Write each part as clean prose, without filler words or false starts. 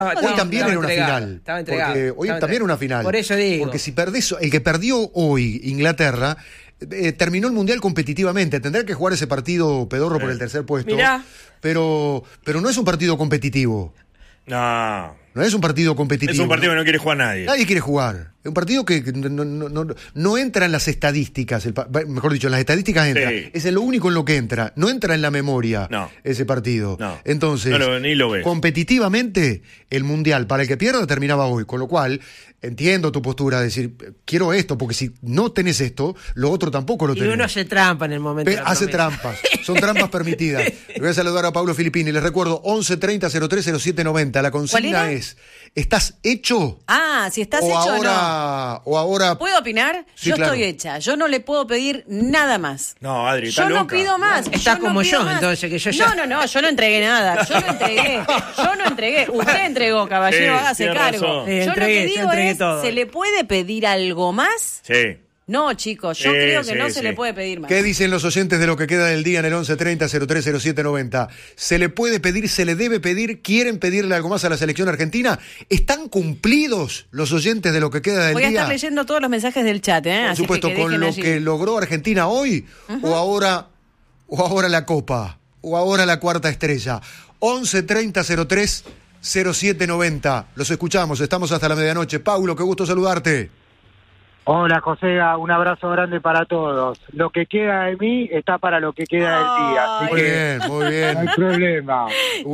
Hoy también era una final. Estaba entregado. Porque hoy también era una final. Por eso digo. Porque si perdés, el que perdió hoy Inglaterra, terminó el Mundial competitivamente. Tendrá que jugar ese partido pedorro por el tercer puesto. Mirá. Pero no es un partido competitivo. No es un partido competitivo. Es un partido que no quiere jugar nadie. Nadie quiere jugar. Es un partido que no entra en las estadísticas. Mejor dicho, en las estadísticas entra. Sí. Es lo único en lo que entra. No entra en la memoria ese partido. No. Entonces, ni lo ves. Competitivamente, el Mundial, para el que pierda, terminaba hoy. Con lo cual, entiendo tu postura de decir, quiero esto, porque si no tenés esto, lo otro tampoco lo tenés. Y uno hace trampa en el momento. Hace trampas. Son trampas permitidas. Le voy a saludar a Paulo Filippini. Les recuerdo, 11 30 03 07 90. La consigna es, ¿estás hecho? Si estás hecho o no. O ahora... ¿Puedo opinar? Sí, yo claro. Estoy hecha. Yo no le puedo pedir nada más. No, Adri, yo no pido más. Estás yo como no pido yo, más. entonces, que yo ya... No, yo no entregué nada. Yo no entregué. Usted entregó, caballero, hágase tiene cargo. razón. Yo lo que digo entregué es, todo. ¿se le puede pedir algo más? Sí. No, chicos, yo creo que no se le puede pedir más. ¿Qué dicen los oyentes de lo que queda del día en el 11 30 03 07 90? ¿Se le puede pedir, se le debe pedir, quieren pedirle algo más a la selección argentina? ¿Están cumplidos los oyentes de lo que queda del Voy a día? estar leyendo todos los mensajes del chat, Por así supuesto, que con lo allí. que logró Argentina hoy, o ahora la Copa, o ahora la cuarta estrella. 11 30 03 07 90. Los escuchamos, estamos hasta la medianoche. Paulo, qué gusto saludarte. Hola, José, un abrazo grande para todos. Lo que queda de mí está para lo que queda del día. Así Muy que bien, muy bien. no hay problema.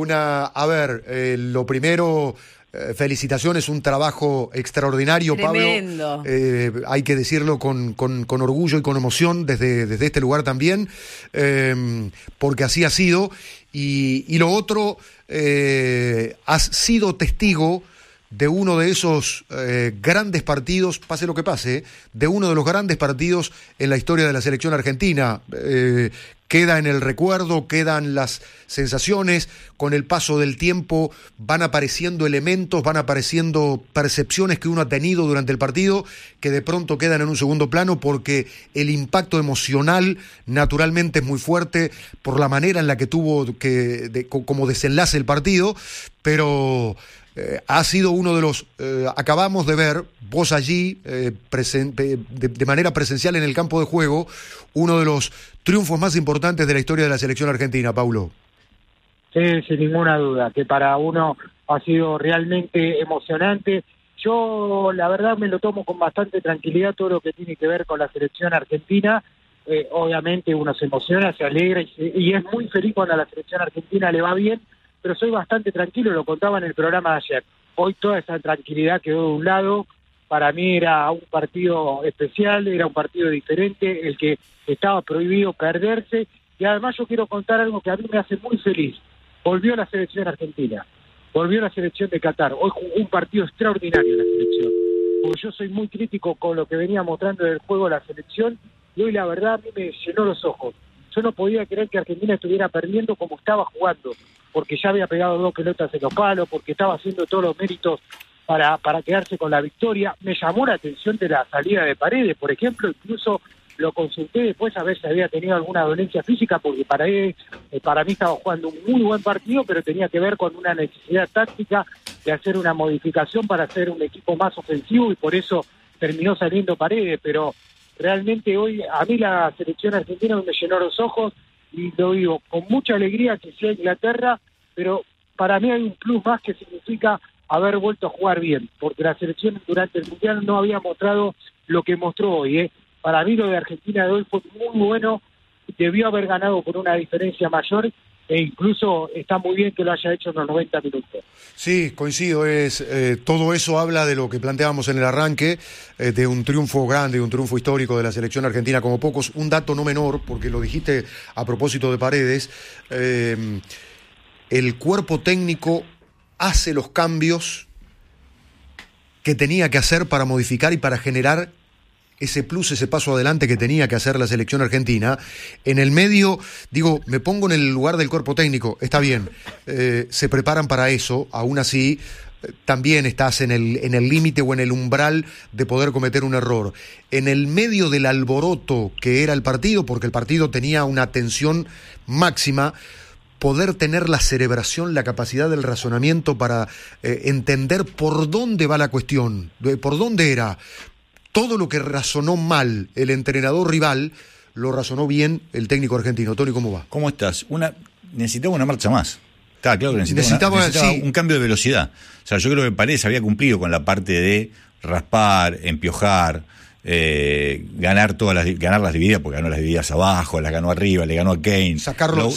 Lo primero, felicitaciones, un trabajo extraordinario, Tremendo. Pablo. Hay que decirlo con orgullo y con emoción desde este lugar también, porque así ha sido. Y lo otro, has sido testigo de uno de esos grandes partidos, pase lo que pase, de uno de los grandes partidos en la historia de la selección argentina. Queda en el recuerdo, quedan las sensaciones, con el paso del tiempo van apareciendo elementos, van apareciendo percepciones que uno ha tenido durante el partido que de pronto quedan en un segundo plano porque el impacto emocional naturalmente es muy fuerte por la manera en la que tuvo como desenlace el partido, pero... ha sido uno de los, acabamos de ver, vos allí, de manera presencial en el campo de juego, uno de los triunfos más importantes de la historia de la selección argentina, Paulo. Sí, sin ninguna duda, que para uno ha sido realmente emocionante. Yo, la verdad, me lo tomo con bastante tranquilidad todo lo que tiene que ver con la selección argentina. Obviamente uno se emociona, se alegra y es muy feliz cuando a la selección argentina le va bien, pero soy bastante tranquilo, lo contaba en el programa de ayer. Hoy toda esa tranquilidad quedó de un lado. Para mí era un partido especial, era un partido diferente, el que estaba prohibido perderse, y además yo quiero contar algo que a mí me hace muy feliz. Volvió la selección argentina, volvió la selección de Qatar. Hoy jugó un partido extraordinario la selección, porque yo soy muy crítico con lo que venía mostrando en el juego la selección, y hoy la verdad a mí me llenó los ojos. Yo no podía creer que Argentina estuviera perdiendo como estaba jugando, porque ya había pegado 2 pelotas en los palos, porque estaba haciendo todos los méritos para quedarse con la victoria. Me llamó la atención de la salida de Paredes, por ejemplo, incluso lo consulté después a ver si había tenido alguna dolencia física, porque Paredes para mí estaba jugando un muy buen partido, pero tenía que ver con una necesidad táctica de hacer una modificación para hacer un equipo más ofensivo, y por eso terminó saliendo Paredes. Pero realmente hoy a mí la selección argentina me llenó los ojos, y lo digo con mucha alegría que sea Inglaterra, pero para mí hay un plus más que significa haber vuelto a jugar bien, porque la selección durante el Mundial no había mostrado lo que mostró hoy. Para mí lo de Argentina de hoy fue muy bueno, debió haber ganado por una diferencia mayor, e incluso está muy bien que lo haya hecho en los 90 minutos. Sí, coincido, todo eso habla de lo que planteábamos en el arranque, de un triunfo grande, un triunfo histórico de la selección argentina como pocos. Un dato no menor, porque lo dijiste a propósito de Paredes, el cuerpo técnico hace los cambios que tenía que hacer para modificar y para generar ese plus, ese paso adelante que tenía que hacer la selección argentina. En el medio, digo, me pongo en el lugar del cuerpo técnico, está bien, se preparan para eso, aún así también estás en el límite o en el umbral de poder cometer un error. En el medio del alboroto que era el partido, porque el partido tenía una tensión máxima, poder tener la cerebración, la capacidad del razonamiento para entender por dónde va la cuestión, por dónde era. Todo lo que razonó mal el entrenador rival, lo razonó bien el técnico argentino. Tony, ¿cómo va? ¿Cómo estás? Necesitaba una marcha más. Estaba claro que necesitaba un cambio de velocidad. O sea, yo creo que Paredes había cumplido con la parte de raspar, empiojar, ganar las divididas, porque ganó las divididas abajo, las ganó arriba, le ganó a Kane, sacarlo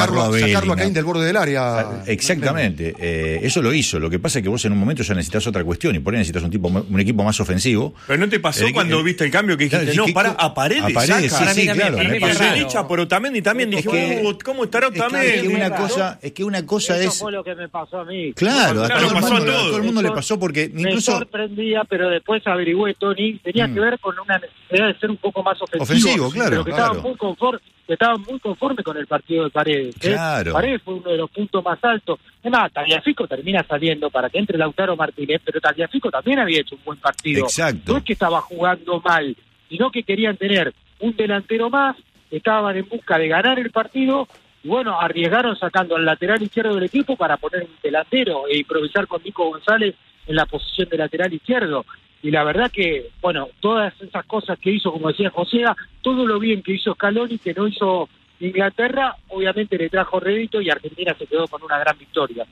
a Kane del borde del área. Exactamente, eso lo hizo. Lo que pasa es que vos en un momento ya necesitas otra cuestión y por ahí necesitas un equipo más ofensivo. Pero ¿no te pasó cuando viste el cambio que dijiste, a Paredes? Sí, claro. Me pasó derecha por Otamendi también dije, ¿cómo estará Otamendi? Es que una cosa eso es... fue lo que me pasó a mí. Claro, a todo el mundo le pasó porque incluso... Me sorprendía, pero después averigüé, Tony, tenía que ver con una necesidad de ser un poco más ofensivo, claro, pero que estaban muy conforme con el partido de Paredes. Claro. Paredes fue uno de los puntos más altos. Es más, Tagliafico termina saliendo para que entre Lautaro Martínez, pero Tagliafico también había hecho un buen partido. Exacto. No es que estaba jugando mal, sino que querían tener un delantero más, estaban en busca de ganar el partido, y bueno, arriesgaron sacando al lateral izquierdo del equipo para poner un delantero e improvisar con Nico González en la posición de lateral izquierdo. Y la verdad que, bueno, todas esas cosas que hizo, como decía José, todo lo bien que hizo Scaloni, que no hizo Inglaterra, obviamente le trajo rédito y Argentina se quedó con una gran victoria.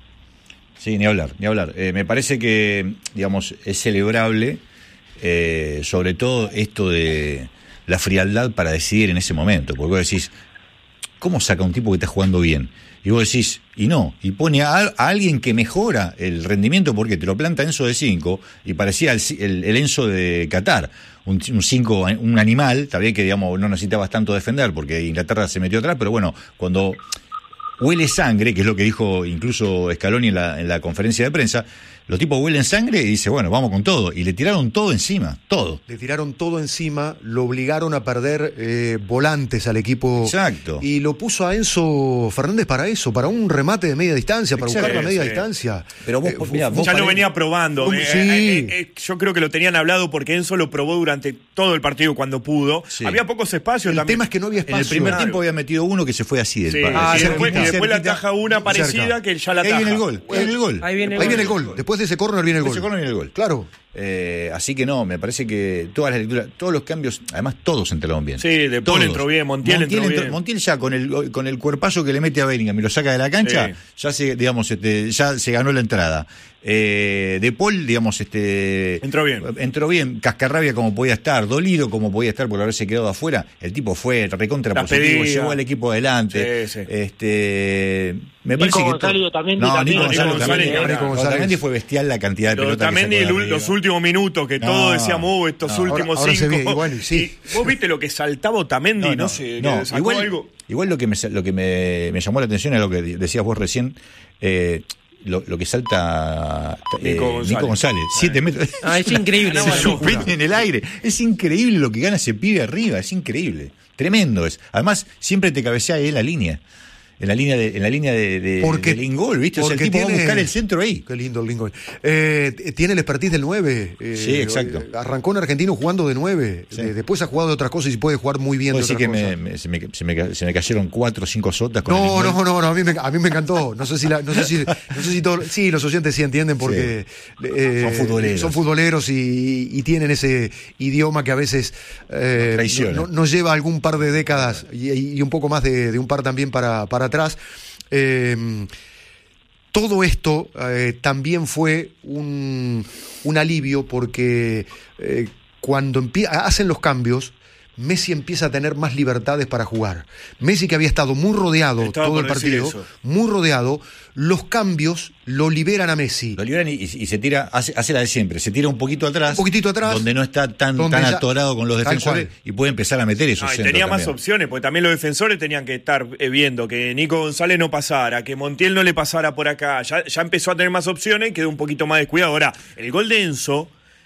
Sí, ni hablar. Me parece que, digamos, es celebrable, sobre todo esto de la frialdad para decidir en ese momento, porque vos decís, ¿cómo saca un tipo que está jugando bien? Y vos decís, y pone a alguien que mejora el rendimiento porque te lo planta Enzo de 5 y parecía el Enzo de Qatar, un 5, un animal, también que digamos no necesitabas tanto defender porque Inglaterra se metió atrás, pero bueno, cuando huele sangre, que es lo que dijo incluso Scaloni en la conferencia de prensa, los tipos huelen sangre y dice, bueno, vamos con todo. Y le tiraron todo encima, todo. Le tiraron todo encima, lo obligaron a perder volantes al equipo. Exacto. Y lo puso a Enzo Fernández para eso, para un remate de media distancia, para buscar la media distancia. Pero vos ya lo venía probando. Sí. Yo creo que lo tenían hablado porque Enzo lo probó durante todo el partido cuando pudo. Sí. Había pocos espacios también. El tema es que no había espacio. En el primer tiempo había metido uno que se fue así del y después la ataja una parecida que ya la ataja. Ahí viene el gol. Ahí viene el gol. Después de ese córner viene el gol. Claro. Así que no, me parece que todas las lecturas, todos los cambios, además todos entraron bien. Sí, De Paul entró bien, Montiel entró bien. Montiel ya con el cuerpazo que le mete a Bellingham y lo saca de la cancha, ya se ganó la entrada. De Paul, digamos, entró bien, cascarrabia como podía estar, dolido como podía estar por haberse quedado afuera. El tipo fue recontra positivo, llevó al equipo adelante. Sí. Me parece Nico que González también. Nico González fue bestial la cantidad de pelotas. También los últimos minutos que todos decíamos, estos últimos ahora 5. Sí. ¿Vos viste lo que saltaba Otamendi? No sé, igual lo que me llamó la atención es lo que decías vos recién. Lo que salta Nico González 7 metros. Es increíble. Se suspende en el aire. Es increíble lo que gana ese pibe arriba. Es increíble. Tremendo es. Además, siempre te cabecea ahí en la línea. En la línea de Lingol, ¿viste? O sea, el tipo va a buscar el centro ahí. Qué lindo el Lingol. Tiene el expertise del 9. Sí, exacto. Arrancó en Argentino jugando de 9. Sí. Después ha jugado de otras cosas y puede jugar muy bien de otras cosas. Se me cayeron 4 o 5 sotas con No, a mí me encantó. No sé si todos, sí, los oyentes sí entienden porque son futboleros y tienen ese idioma que a veces nos lleva algún par de décadas y un poco más de un par también para atrás. Todo esto también fue un alivio porque cuando hacen los cambios, Messi empieza a tener más libertades para jugar. Messi, que había estado muy rodeado todo el partido, muy rodeado, los cambios lo liberan a Messi. Lo liberan y se tira, hace la de siempre, se tira un poquito atrás, donde no está tan atorado con los defensores y puede empezar a meter esos centros. Tenía más opciones, porque también los defensores tenían que estar viendo que Nico González no pasara, que Montiel no le pasara por acá. Ya empezó a tener más opciones y quedó un poquito más descuidado. Ahora, el gol de Enzo,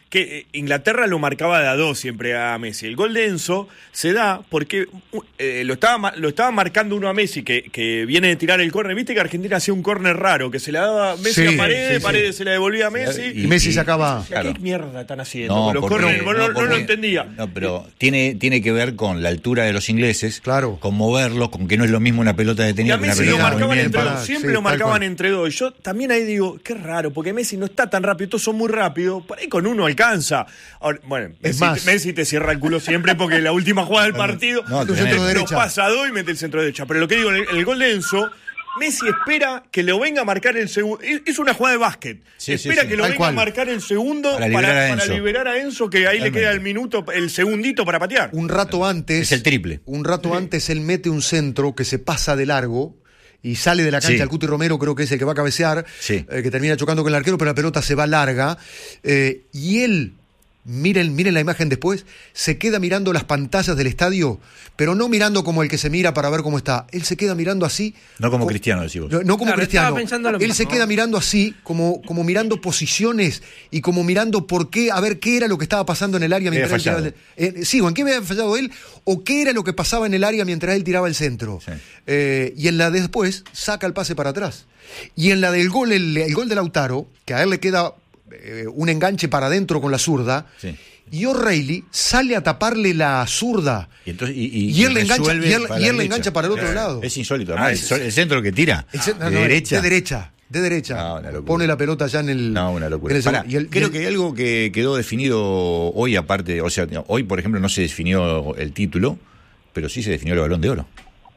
que Inglaterra lo marcaba de a 2 siempre a Messi. El gol de Enzo se da porque lo estaba marcando uno a Messi que viene de tirar el córner. Viste que Argentina hacía un córner raro, que se le daba Messi a Paredes, Paredes se le devolvía a Messi. Y Messi sacaba. ¿Qué mierda están haciendo? Los córneres, no lo entendía. No, pero tiene que ver con la altura de los ingleses, claro, con moverlos, con que no es lo mismo una pelota detenida que una pelota en movimiento. Siempre lo marcaban entre dos. Yo también ahí digo, qué raro, porque Messi no está tan rápido, todos son muy rápidos, por ahí con uno alcanza. Ahora, bueno, Messi te cierra el culo siempre porque la última jugada del partido lo pasa a 2 y mete el centro de derecha. Pero lo que digo, el gol de Enzo, Messi espera que lo venga a marcar el segundo. Es una jugada de básquet. Espera que lo venga a marcar el segundo para liberar a Enzo, que ahí le queda el segundito para patear. Un rato antes. Es el triple. Un rato antes él mete un centro que se pasa de largo y sale de la cancha. El Cuti Romero creo que es el que va a cabecear, que termina chocando con el arquero, pero la pelota se va larga. Y él, miren la imagen después, se queda mirando las pantallas del estadio, pero no mirando como el que se mira para ver cómo está. Él se queda mirando así. No como Cristiano, decimos. No como Cristiano. Él se queda mirando así, como mirando posiciones y como mirando a ver qué era lo que estaba pasando en el área mientras él tiraba en qué había fallado él o qué era lo que pasaba en el área mientras él tiraba el centro. Sí. Y en la de después saca el pase para atrás. Y en la del gol, el gol de Lautaro, que a él le queda un enganche para adentro con la zurda, y O'Reilly sale a taparle la zurda y él le engancha para el otro lado. Es insólito, además, el centro que tira de derecha pone la pelota ya en el una locura. Creo que hay algo que quedó definido hoy, aparte, o sea, hoy por ejemplo no se definió el título, pero sí se definió el Balón de Oro.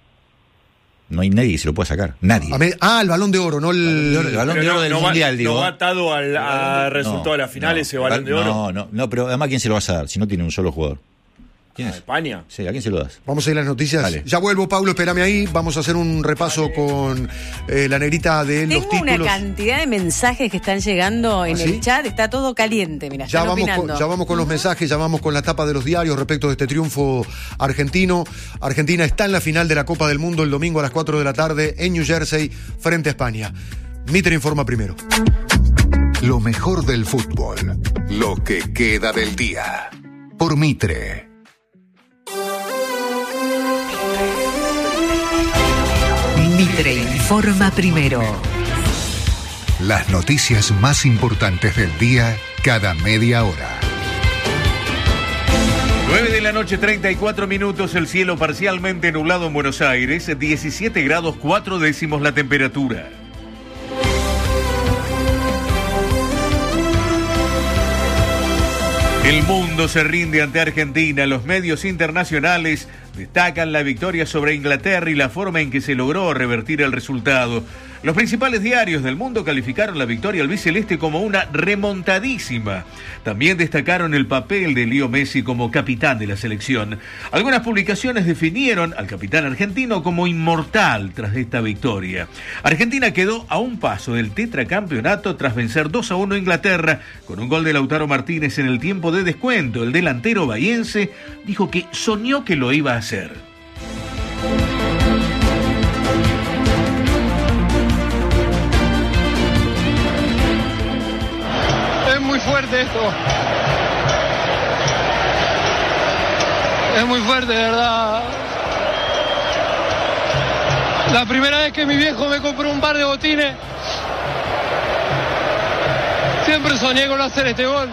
No hay nadie que se lo pueda sacar. Nadie. El Balón de Oro, no el Balón de Oro del Mundial, digo. No va atado al resultado de la final ese Balón de Oro. No, pero además, ¿quién se lo vas a dar si no tiene un solo jugador? ¿Quién es? España. Sí, ¿a quién se lo das? Vamos a ir a las noticias. Dale. Ya vuelvo, Pablo, espérame ahí. Vamos a hacer un repaso con la negrita de los títulos. Tengo una cantidad de mensajes que están llegando en el chat. Está todo caliente, mira. Ya vamos con los mensajes, ya vamos con la tapa de los diarios respecto de este triunfo argentino. Argentina está en la final de la Copa del Mundo el domingo a las 4 de la tarde en New Jersey frente a España. Mitre informa primero. Lo mejor del fútbol. Lo que queda del día. Por Mitre. Mitre informa primero. Las noticias más importantes del día cada media hora. 9 de la noche, 34 minutos, el cielo parcialmente nublado en Buenos Aires, 17 grados 4 décimos la temperatura. El mundo se rinde ante Argentina. Los medios internacionales destacan la victoria sobre Inglaterra y la forma en que se logró revertir el resultado. Los principales diarios del mundo calificaron la victoria albiceleste como una remontadísima. También destacaron el papel de Leo Messi como capitán de la selección. Algunas publicaciones definieron al capitán argentino como inmortal tras esta victoria. Argentina quedó a un paso del tetracampeonato tras vencer 2-1 a Inglaterra con un gol de Lautaro Martínez en el tiempo de descuento. El delantero bahiense dijo que soñó que lo iba a hacer. Muy fuerte esto. Es muy fuerte, de verdad. La primera vez que mi viejo me compró un par de botines, siempre soñé con hacer este gol.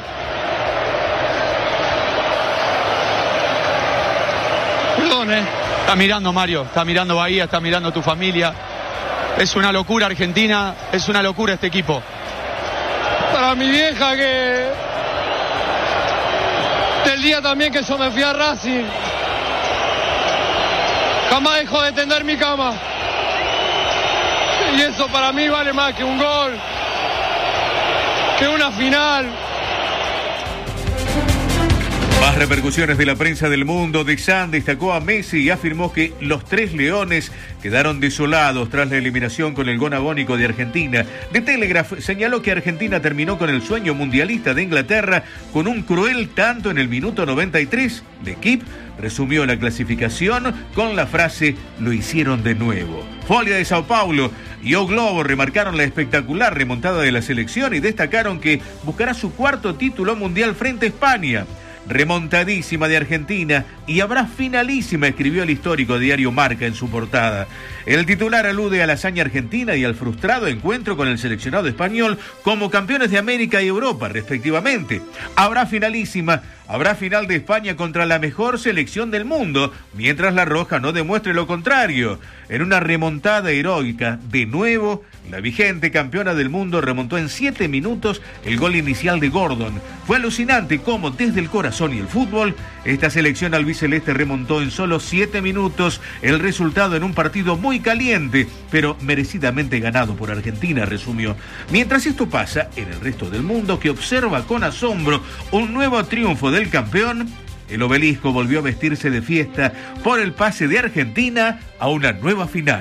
Perdón, Está mirando Mario, está mirando Bahía, está mirando tu familia. Es una locura Argentina, es una locura este equipo. Para mi vieja que del día también que yo me fui a Racing jamás dejó de tender mi cama y eso para mí vale más que un gol, que una final. Más repercusiones de la prensa del mundo. The Sun destacó a Messi y afirmó que los tres leones quedaron desolados tras la eliminación con el gol agónico de Argentina. The Telegraph señaló que Argentina terminó con el sueño mundialista de Inglaterra con un cruel tanto en el minuto 93. L'Equipe resumió la clasificación con la frase "lo hicieron de nuevo". Folia de Sao Paulo y O Globo remarcaron la espectacular remontada de la selección y destacaron que buscará su cuarto título mundial frente a España. Remontadísima de Argentina y habrá finalísima, escribió el histórico diario Marca en su portada. El titular alude a la hazaña argentina y al frustrado encuentro con el seleccionado español como campeones de América y Europa, respectivamente. Habrá finalísima, habrá final de España contra la mejor selección del mundo, mientras la Roja no demuestre lo contrario. En una remontada heroica, de nuevo, la vigente campeona del mundo remontó en 7 minutos el gol inicial de Gordon. Fue alucinante cómo desde el corazón y el fútbol, esta selección albiceleste remontó en solo 7 minutos el resultado en un partido muy caliente, pero merecidamente ganado por Argentina, resumió. Mientras esto pasa, en el resto del mundo, que observa con asombro un nuevo triunfo del campeón, el obelisco volvió a vestirse de fiesta por el pase de Argentina a una nueva final.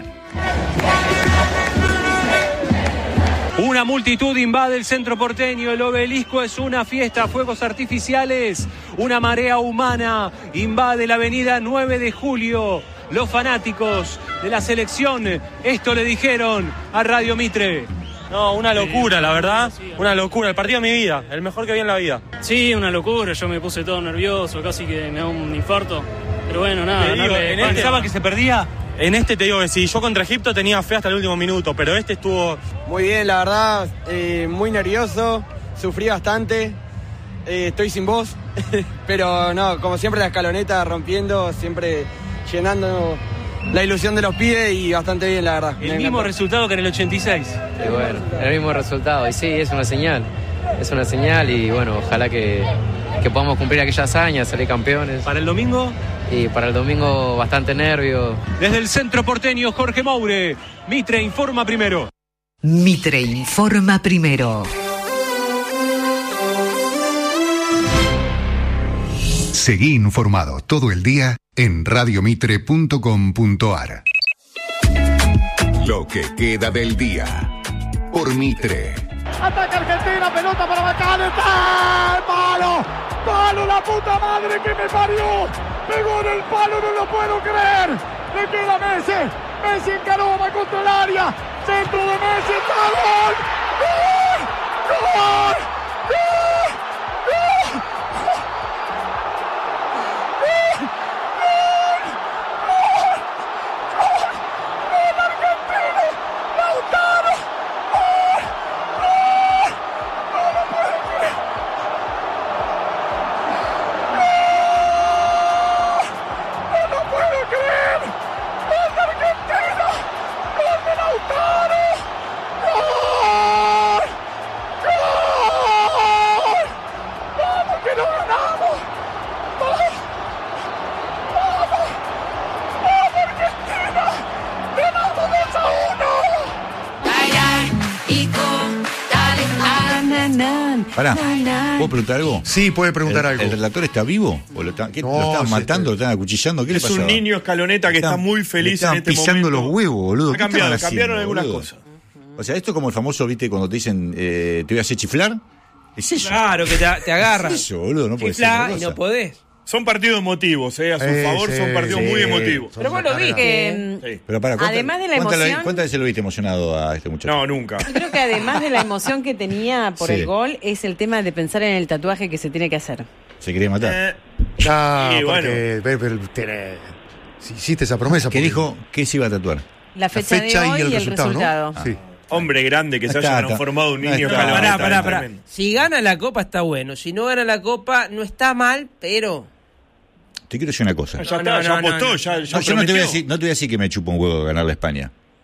Una multitud invade el centro porteño, el obelisco es una fiesta, fuegos artificiales, una marea humana invade la avenida 9 de Julio. Los fanáticos de la selección, esto le dijeron a Radio Mitre. No, una locura, la verdad, una locura, el partido de mi vida, el mejor que vi en la vida. Sí, una locura, yo me puse todo nervioso, casi que me da un infarto, pero bueno, nada. ¿Pensaba que se perdía? En este te digo que sí, yo contra Egipto tenía fe hasta el último minuto, pero este estuvo... Muy bien, la verdad, muy nervioso, sufrí bastante, estoy sin voz, pero no, como siempre la escaloneta rompiendo, siempre llenando la ilusión de los pibes y bastante bien, la verdad. El mismo resultado que en el 86. Y bueno, el mismo resultado, y sí, es una señal y bueno, ojalá que podamos cumplir aquella hazaña, salir campeones. ¿Para el domingo? Y para el domingo bastante nervio. Desde el centro porteño, Jorge Moure. Mitre informa primero. Mitre informa primero. Seguí informado todo el día en radiomitre.com.ar. Lo que queda del día por Mitre. Ataca Argentina, pelota para Bacán, está el palo, la puta madre que me parió, pegó en el palo, no lo puedo creer, le queda Messi encaró, va contra el área, centro de Messi, está gol, gol. Pará, ¿puedo preguntar algo? Sí, puede preguntar algo. ¿El relator está vivo? ¿O lo están matando, lo están acuchillando? ¿Qué le pasa? Es un niño escaloneta que está muy feliz en este momento. pisando los huevos, boludo. Cambiaron algunas cosas. O sea, esto es como el famoso, viste, cuando te dicen, te voy a hacer chiflar. ¿Es eso? Claro, que te agarran. Es eso, boludo, no puede ser. Y no podés. Son partidos emotivos, a su favor, son partidos muy emotivos. Pero vos lo viste. Sí. Pero para, además de la emoción. ¿Cuántas veces lo viste emocionado a este muchacho? No, nunca. Yo creo que además de la emoción que tenía por el gol, es el tema de pensar en el tatuaje que se tiene que hacer. ¿Se quería matar? Porque si hiciste esa promesa. ¿Qué dijo? ¿Qué se iba a tatuar? La fecha de hoy y el resultado. ¿no? Sí. Hombre grande que se haya transformado un niño. Pará. Si gana la Copa está bueno. Si no gana la Copa no está mal, pero... Te quiero decir una cosa. Ya apostó, ya yo no te voy a decir que me chupa un huevo ganar la España.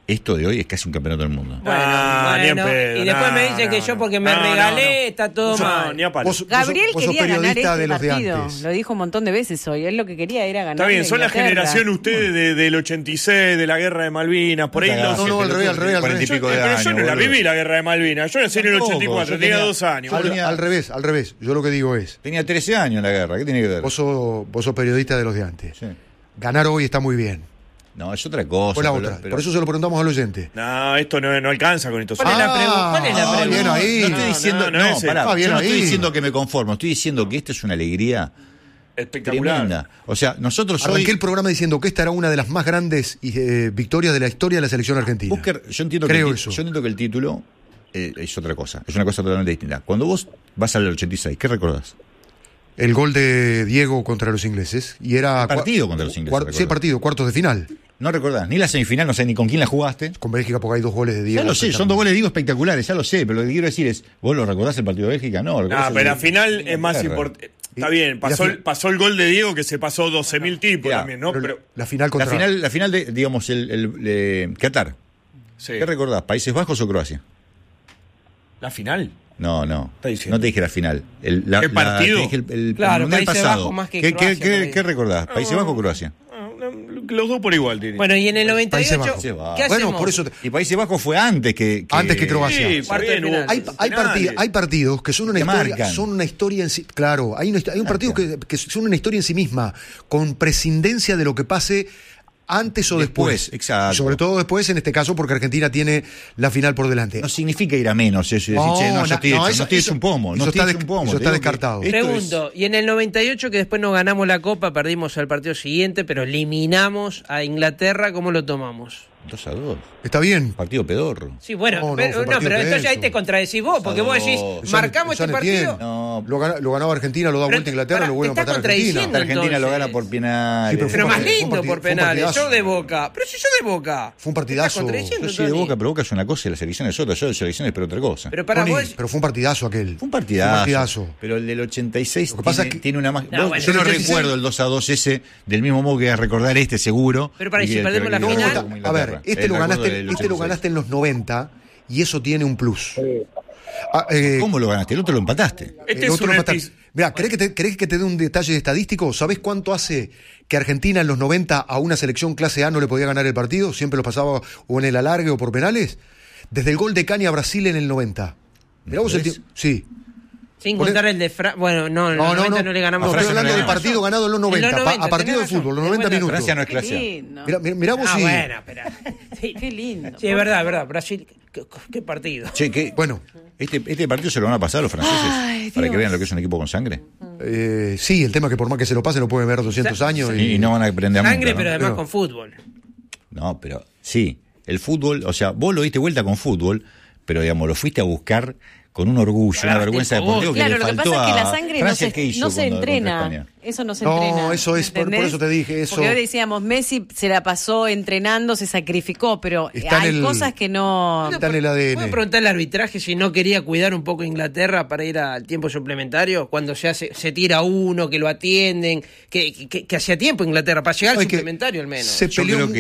esto de hoy es casi un campeonato del mundo. Bueno, y después me dicen que yo porque me regalé está todo mal. Gabriel vos sos quería ganar periodista este de los de partido. antes. Lo dijo un montón de veces hoy. Él lo que quería era ganar. Está bien, son la generación ustedes del 86, de la guerra de Malvinas, por ahí No, al revés. Pero yo no la viví la guerra de Malvinas. Yo nací en el 84, tenía 2 años. Al revés. Yo lo que digo es... Tenía 13 años en la guerra, ¿qué tiene que ver? Vos sos periodista de los de antes. Sí. Ganar hoy está muy bien. No, es otra cosa. Fue la otra. Por eso se lo preguntamos al oyente. No, esto no alcanza con esto. ¿Cuál es la pregunta? Bien ahí. No estoy diciendo, bien yo no ahí. estoy diciendo que me conformo, estoy diciendo que esta es una alegría espectacular. Tremenda. O sea, nosotros Arranqué el programa diciendo que esta era una de las más grandes victorias de la historia de la selección argentina. Yo entiendo que el título es otra cosa, es una cosa totalmente distinta. Cuando vos vas al 86, ¿qué recordás? El gol de Diego contra los ingleses. Y era partido contra los ingleses. Sí, partido, cuartos de final. No recordás ni la semifinal, no sé ni con quién la jugaste. Con Bélgica, porque hay 2 goles de Diego. Ya lo sé, son 2 goles de Diego espectaculares, ya lo sé, pero lo que quiero decir es, ¿vos lo recordás el partido de Bélgica? No, pero la final es más importante. Está bien, pasó el gol de Diego que se pasó 12.000 tipos también, ¿no? Pero la final la final de, digamos, el Qatar. Sí. ¿Qué recordás? ¿Países Bajos o Croacia? ¿La final? No te dije la final. ¿Qué partido? Te dije el claro, mundial Países pasado. Bajos más que Croacia, ¿Qué recordás? ¿Países Bajos o Croacia? Los dos por igual, diría. Bueno, y en el 98, ¿qué hacemos? Bueno, por eso y Países Bajos fue antes que Croacia. Sí, hay partidos que son una historia en sí. Claro, hay un partido que son una historia en sí misma, con prescindencia de lo que pase antes o después. Exacto. Sobre todo después, en este caso, porque Argentina tiene la final por delante. No significa ir a menos eso y decir, no estoy hecho un pomo. Eso está descartado. Pregunto, y en el 98, que después no ganamos la Copa, perdimos al partido siguiente, pero eliminamos a Inglaterra, ¿cómo lo tomamos? 2-2. Está bien. Partido pedorro. Sí, bueno, pero entonces ahí te contradecís vos, porque vos decís, marcamos este partido. No, lo ganaba Argentina, lo da vuelta Inglaterra, lo vuelve a empatar Argentina. Argentina lo gana por penales. Pero más lindo por penales. Yo de Boca. Pero si yo de Boca. Fue un partidazo. Yo soy de Boca, pero Boca es una cosa y la selección es otra. Yo de selecciones, pero otra cosa. Pero para vos. Pero fue un partidazo aquel. Fue un partidazo. Pero el del 86 tiene una más. Yo no recuerdo el 2-2 ese del mismo modo que a recordar seguro. Pero para si perdemos la final. A ver, lo ganaste en los 90 y eso tiene un plus. ¿Cómo lo ganaste? El otro lo empataste. Mirá, ¿querés que te dé un detalle estadístico? ¿Sabés cuánto hace que Argentina en los 90 a una selección clase A no le podía ganar el partido? Siempre lo pasaba o en el alargue o por penales. Desde el gol de Cani a Brasil en el 90. Mirá vos el tiempo. Sí. Sin contar el de Bueno, no, en los 90 no le ganamos. Estoy hablando del partido ganado en los 90. A partido de fútbol, los 90 minutos. Francia no es clase. Mirá vos sí. Bueno, espera. Sí, qué lindo. Sí, es verdad. Brasil, qué partido. Bueno, este partido se lo van a pasar a los franceses para que vean lo que es un equipo con sangre. Sí, el tema es que por más que se lo pase lo pueden ver 200 años. Y no van a aprender a sangre, pero además con fútbol. No, pero sí, el fútbol, o sea, vos lo diste vuelta con fútbol, pero digamos, lo fuiste a buscar con un orgullo, una vergüenza deportiva que le faltó a Francia. Lo que pasa es que la sangre no se entrena. Eso no se entrena. No, eso es, por eso te dije eso. Porque hoy decíamos, Messi se la pasó entrenando, se sacrificó, pero hay cosas que no... Está en el ADN. ¿Puedo preguntar al arbitraje si no quería cuidar un poco a Inglaterra para ir al tiempo suplementario? Cuando se tira uno, que lo atienden, que hacía tiempo Inglaterra, para llegar al suplementario al menos. Yo creo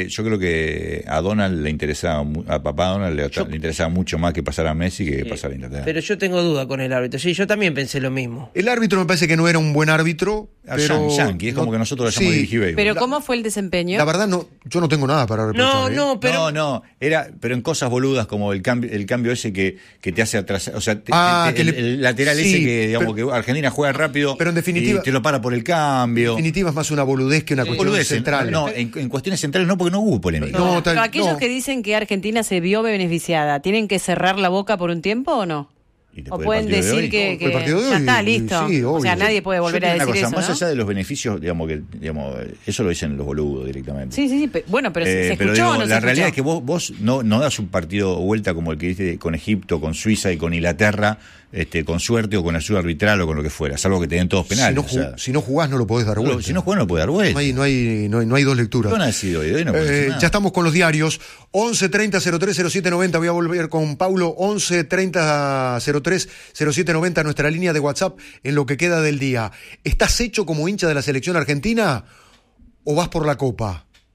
que a Donald le interesaba, a papá Donald le interesaba mucho más que pasar a Messi que pasar a Inglaterra. Pero yo tengo duda con el árbitro. Sí, yo también pensé lo mismo. El árbitro me parece que no era un buen árbitro. Pero Yankee, es como que nosotros lo llamamos dirigir béisbol. Pero ¿cómo fue el desempeño? La verdad yo no tengo nada para reprochar. No, pero en cosas boludas como el cambio ese que te hace atrasar, o sea, el lateral ese que digamos que Argentina juega rápido, pero en definitiva y te lo para por el cambio. En definitiva es más una boludez que una cuestión central. No, en cuestiones centrales no, porque no hubo polémica. Pero aquellos que dicen que Argentina se vio beneficiada, ¿tienen que cerrar la boca por un tiempo o no? O pueden decir que ya está, listo. Sí, o sea, nadie puede volver a decir eso, más allá de los beneficios, digamos, eso lo dicen los boludos directamente. Sí, bueno, pero se escuchó pero, o no se la realidad escuchó. es que vos no das un partido vuelta como el que diste con Egipto, con Suiza y con Inglaterra, con suerte o con ayuda arbitral o con lo que fuera, salvo que te den todos penales. Si no jugás no lo podés dar vuelta. Si no jugás no lo podés dar vuelta. No hay dos lecturas. No ha sido hoy no ya estamos con los diarios. 11 30 03 07 90. Voy a volver con Paulo. 11 30 03 07 90, nuestra línea de WhatsApp en lo que queda del día. ¿Estás hecho como hincha de la selección argentina o vas por la Copa?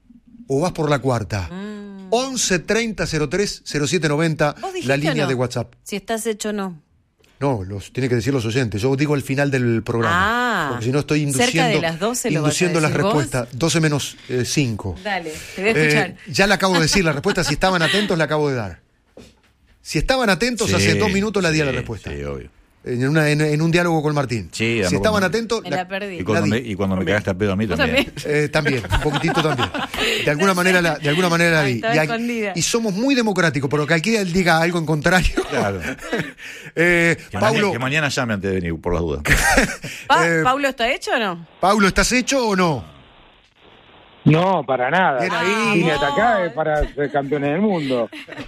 o vas por la cuarta. 11 30 03 07 90, la línea de WhatsApp. Si estás hecho o no. No, tiene que decir los oyentes. Yo digo al final del programa. Porque si no estoy induciendo, cerca de las 12 lo vas a decir las respuestas. 12 menos 5. Dale, te voy a escuchar. Ya le acabo de decir la respuesta. Si estaban atentos, la acabo de dar. Si estaban atentos, hace 2 minutos la di a la respuesta. Sí, obvio. En un diálogo con Martín. Sí, si estaban atentos, la perdí. Y cuando me cagaste a pedo a mí también. También, un poquitito también. De alguna manera la di. Y somos muy democráticos, pero que aquí él diga algo en contrario. Claro. Paulo, que mañana llame antes de venir, por las dudas. ¿Paulo está hecho o no? Paulo, ¿estás hecho o no? No, para nada. Bien ahí. Vine hasta acá es para ser campeones del mundo.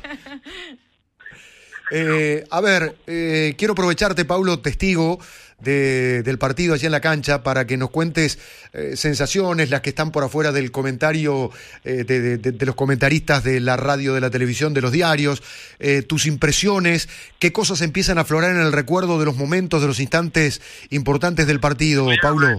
Quiero aprovecharte, Paulo, testigo del partido allá en la cancha, para que nos cuentes sensaciones, las que están por afuera del comentario de los comentaristas de la radio, de la televisión, de los diarios, tus impresiones, qué cosas empiezan a aflorar en el recuerdo de los momentos, de los instantes importantes del partido, Paulo.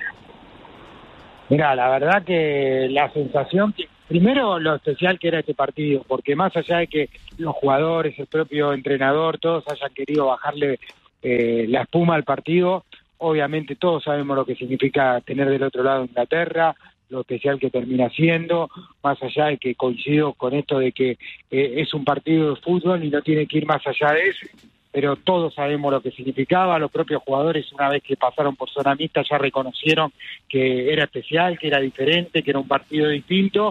Mira, la verdad que la sensación primero lo especial que era este partido, porque más allá de que los jugadores, el propio entrenador, todos hayan querido bajarle la espuma al partido, obviamente todos sabemos lo que significa tener del otro lado Inglaterra, lo especial que termina siendo, más allá de que coincido con esto de que es un partido de fútbol y no tiene que ir más allá de eso, pero todos sabemos lo que significaba. Los propios jugadores, una vez que pasaron por zona mixta, ya reconocieron que era especial, que era diferente, que era un partido distinto.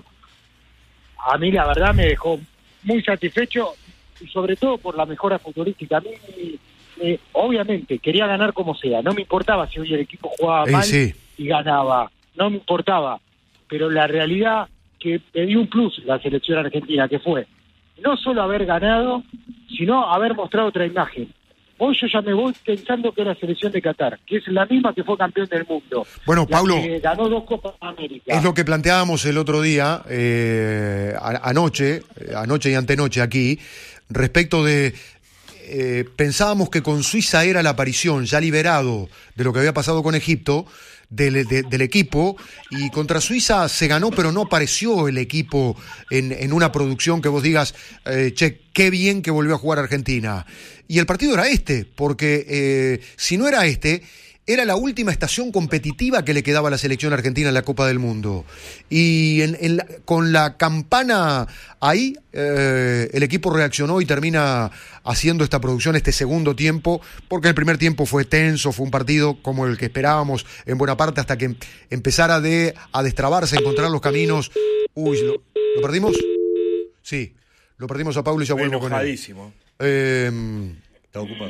A mí la verdad me dejó muy satisfecho, y sobre todo por la mejora futbolística. A mí, obviamente, quería ganar como sea. No me importaba si hoy el equipo jugaba mal y ganaba. No me importaba. Pero la realidad que me dio un plus la selección argentina, que fue no solo haber ganado, sino haber mostrado otra imagen. Hoy yo ya me voy pensando que es la selección de Qatar, que es la misma que fue campeón del mundo. Bueno, Paulo, que ganó 2 Copas América. Es lo que planteábamos el otro día, anoche y antenoche aquí, respecto de... pensábamos que con Suiza era la aparición, ya liberado de lo que había pasado con Egipto, del equipo, y contra Suiza se ganó, pero no apareció el equipo en una producción que vos digas, qué bien que volvió a jugar Argentina. Y el partido era porque si no era era la última estación competitiva que le quedaba a la selección argentina en la Copa del Mundo. Y con la campana ahí, el equipo reaccionó y termina haciendo esta producción, este segundo tiempo, porque el primer tiempo fue tenso, fue un partido como el que esperábamos en buena parte, hasta que empezara a destrabarse, a encontrar los caminos. Uy, ¿lo perdimos? Sí, lo perdimos a Paulo y ya vuelvo con él. Está ocupado.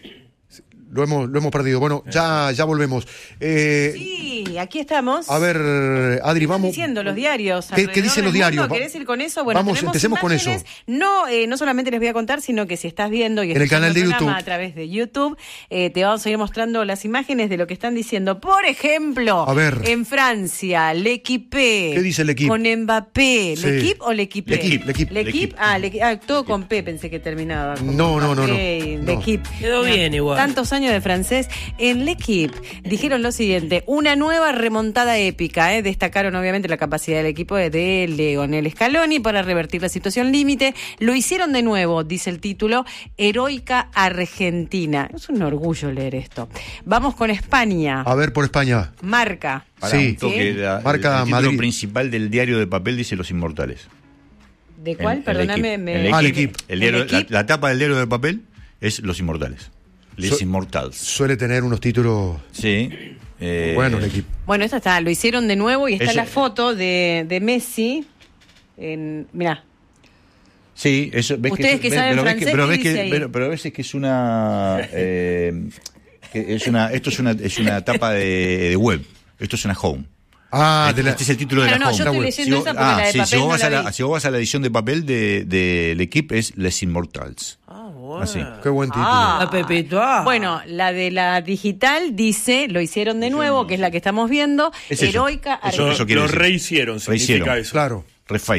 Lo hemos perdido. Bueno, ya volvemos. Sí, aquí estamos. A ver, Adri, vamos. Diciendo los diarios. ¿Qué dicen los diarios? ¿Querés ir con eso? Bueno, vamos, empecemos con eso. No solamente les voy a contar, sino que si estás viendo y en el canal de YouTube, a través de YouTube, te vamos a ir mostrando las imágenes de lo que están diciendo. Por ejemplo, a ver, en Francia, L'Equipe. ¿Qué dice L'Equipe? Con Mbappé. Sí. ¿L'Equipe o L'Equipe? L'Equipe. Todo con P pensé que terminaba. No. L'Equipe. Quedó bien igual. Tantos años de francés. En L'Equipe dijeron lo siguiente: una nueva remontada épica. Destacaron obviamente la capacidad del equipo de Lionel Scaloni para revertir la situación límite. Lo hicieron de nuevo, dice el título, heroica Argentina. Es un orgullo leer esto. Vamos con España. A ver, por España. Marca. Sí. Marca el título Madrid. Principal del diario de papel dice Los Inmortales. ¿De cuál? Perdóname. L'Equipe. La tapa del diario de papel es Los Inmortales. Les Immortals. Suele tener unos títulos. Sí. Bueno, el equipo. Bueno, esta está, lo hicieron de nuevo y está la foto de Messi. Mirá. Sí, eso. ¿Ves ustedes que saben francés, pero ves que es una. Esto es una tapa de web. Esto es una home. Este es el título de la home. Yo estoy leyendo esa porque la de papel si vos vas a la edición de papel de L'Equipe es Les Immortals. Bueno. Así. Qué buen título. Bueno, la de la digital dice, lo hicieron de nuevo, que es la que estamos viendo, heroica Argentina. Lo rehicieron, significa eso. Claro. Refight.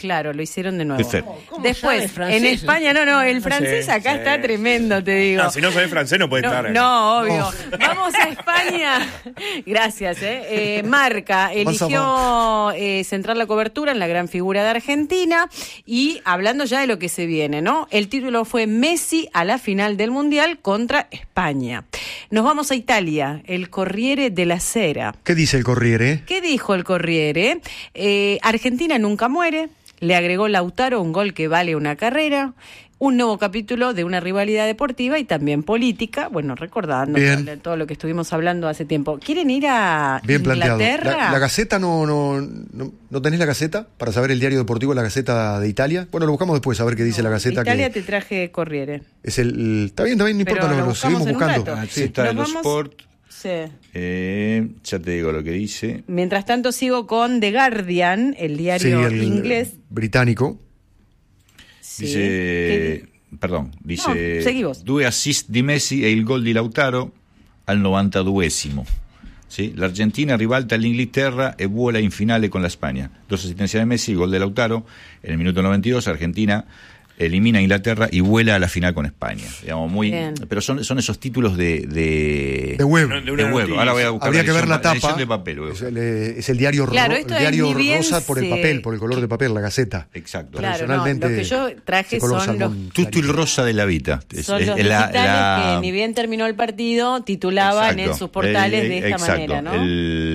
Claro, lo hicieron de nuevo. ¿Cómo Después, francés? en España, el francés acá está tremendo, te digo. No, si no sabes francés no puede estar. No, obvio. Vamos a España. Gracias, Marca eligió centrar la cobertura en la gran figura de Argentina y hablando ya de lo que se viene, ¿no? El título fue Messi a la final del Mundial contra España. Nos vamos a Italia, el Corriere della Sera. ¿Qué dice el Corriere? ¿Qué dijo el Corriere? Argentina nunca muere. Le agregó Lautaro un gol que vale una carrera, un nuevo capítulo de una rivalidad deportiva y también política, bueno, recordando todo lo que estuvimos hablando hace tiempo. ¿Quieren ir a Inglaterra? ¿La Gaceta no tenés la Gaceta para saber el diario deportivo, la Gaceta de Italia? Bueno, lo buscamos después, a ver qué dice la Gaceta. Italia te traje Corriere. Es está bien, no importa, lo seguimos buscando. Gaceta de los Sport. Sí. Ya te digo lo que dice. Mientras tanto sigo con The Guardian, el diario inglés. Británico. Sí. Dice, seguimos. 2 assist di Messi e il gol di Lautaro al 92esimo. ¿Sí? La Argentina ribalta all'Inghilterra e vuela in finale con la Spagna. 2 asistencias de Messi, gol de Lautaro. En el minuto 92, Argentina elimina a Inglaterra y vuela a la final con España. Digamos, pero son esos títulos de web. De web. Ahora voy a buscar. Habría que ver la tapa. De papel, es el diario, rosa por el papel, por el color de papel, la Gaceta. Exacto. Claro, lo que yo traje son los Tutto il rosa de la vita. Son los digitales que ni bien terminó el partido titulaban en sus portales de esta manera, ¿no?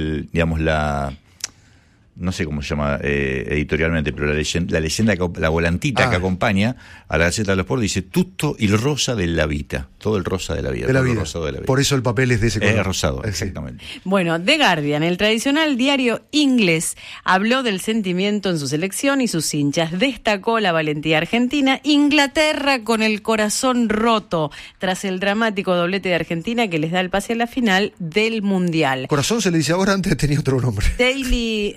No sé cómo se llama editorialmente, pero la leyenda, la volantita que acompaña a la Gaceta de los Sport dice tutto il rosa della vita, todo el rosa de la vida. Rosado de la vida. Por eso el papel es de ese color. Es rosado, exactamente. Bueno, The Guardian, el tradicional diario inglés, habló del sentimiento en su selección y sus hinchas. Destacó la valentía argentina. Inglaterra con el corazón roto tras el dramático doblete de Argentina que les da el pase a la final del Mundial. Corazón se le dice ahora, antes tenía otro nombre. Daily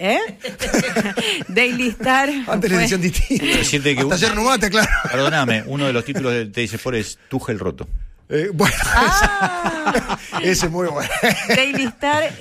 Star. Antes le decían distinto. Hasta ayer no mate, claro. Perdóname, uno de los títulos de TS Sport es Tuchel roto. Bueno, ese es muy bueno. Daily Star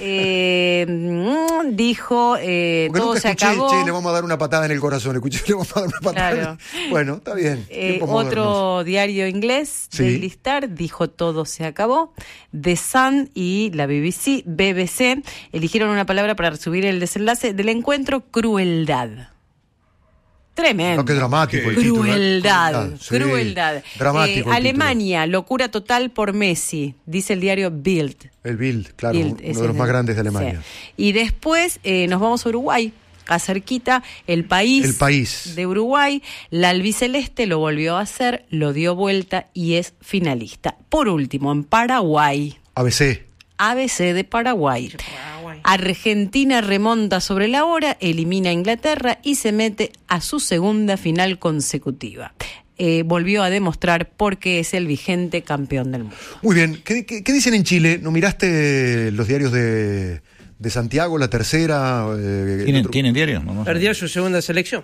dijo todo se acabó. Le vamos a dar una patada en el corazón. Escuché, le vamos a dar una patada. Claro. Bueno, está bien. Otro diario inglés, Daily Star, dijo todo se acabó. The Sun y la BBC eligieron una palabra para resumir el desenlace del encuentro: crueldad. Tremendo. No, qué dramático. Crueldad. Dramático. Alemania, locura total por Messi, dice el diario Bild. El Bild, claro, uno de los más grandes de Alemania. Sí. Y después nos vamos a Uruguay, acá cerquita, el país de Uruguay. La albiceleste lo volvió a hacer, lo dio vuelta y es finalista. Por último, en Paraguay. ABC de Paraguay. Argentina remonta sobre la hora, elimina a Inglaterra y se mete a su segunda final consecutiva. Volvió a demostrar por qué es el vigente campeón del mundo. Muy bien. ¿Qué dicen en Chile? ¿No miraste los diarios de Santiago, La Tercera? ¿Tienen diarios? Perdió su segunda selección.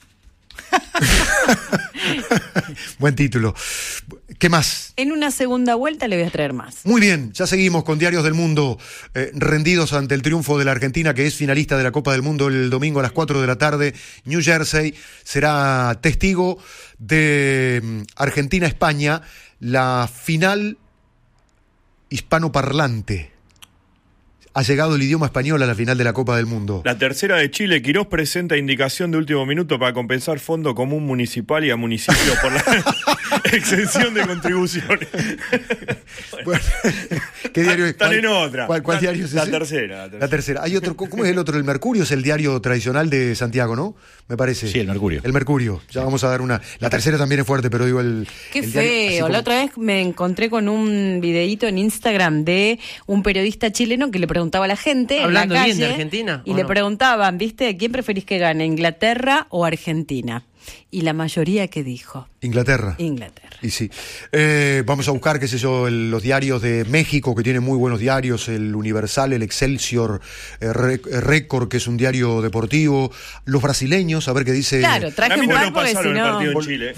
Buen título. ¿Qué más? En una segunda vuelta le voy a traer más. Muy bien, ya seguimos con Diarios del Mundo, rendidos ante el triunfo de la Argentina, que es finalista de la Copa del Mundo el domingo a las 4 de la tarde. New Jersey será testigo de Argentina-España, la final hispanoparlante. Ha llegado el idioma español a la final de la Copa del Mundo. La Tercera de Chile, Quirós presenta indicación de último minuto para compensar fondo común municipal y a municipios por la exención de contribuciones. Bueno, ¿qué diario es? Están en otra. ¿Cuál diario es ese? La Tercera. La Tercera. Hay otro, ¿cómo es el otro? El Mercurio es el diario tradicional de Santiago, ¿no? Me parece. Sí, el Mercurio. El Mercurio. Ya vamos a dar una. La Tercera también es fuerte, pero digo el. Qué el feo. Como... La otra vez me encontré con un videíto en Instagram de un periodista chileno que le preguntaba a la gente hablando en la calle, bien de Argentina y le preguntaban, ¿viste? ¿Quién preferís que gane, Inglaterra o Argentina? Y la mayoría que dijo Inglaterra. Y sí. Vamos a buscar, qué sé yo, los diarios de México, que tienen muy buenos diarios, el Universal, el Excelsior, Récord, que es un diario deportivo, los brasileños, a ver qué dice. Claro, traje un par porque si no... partido en Chile.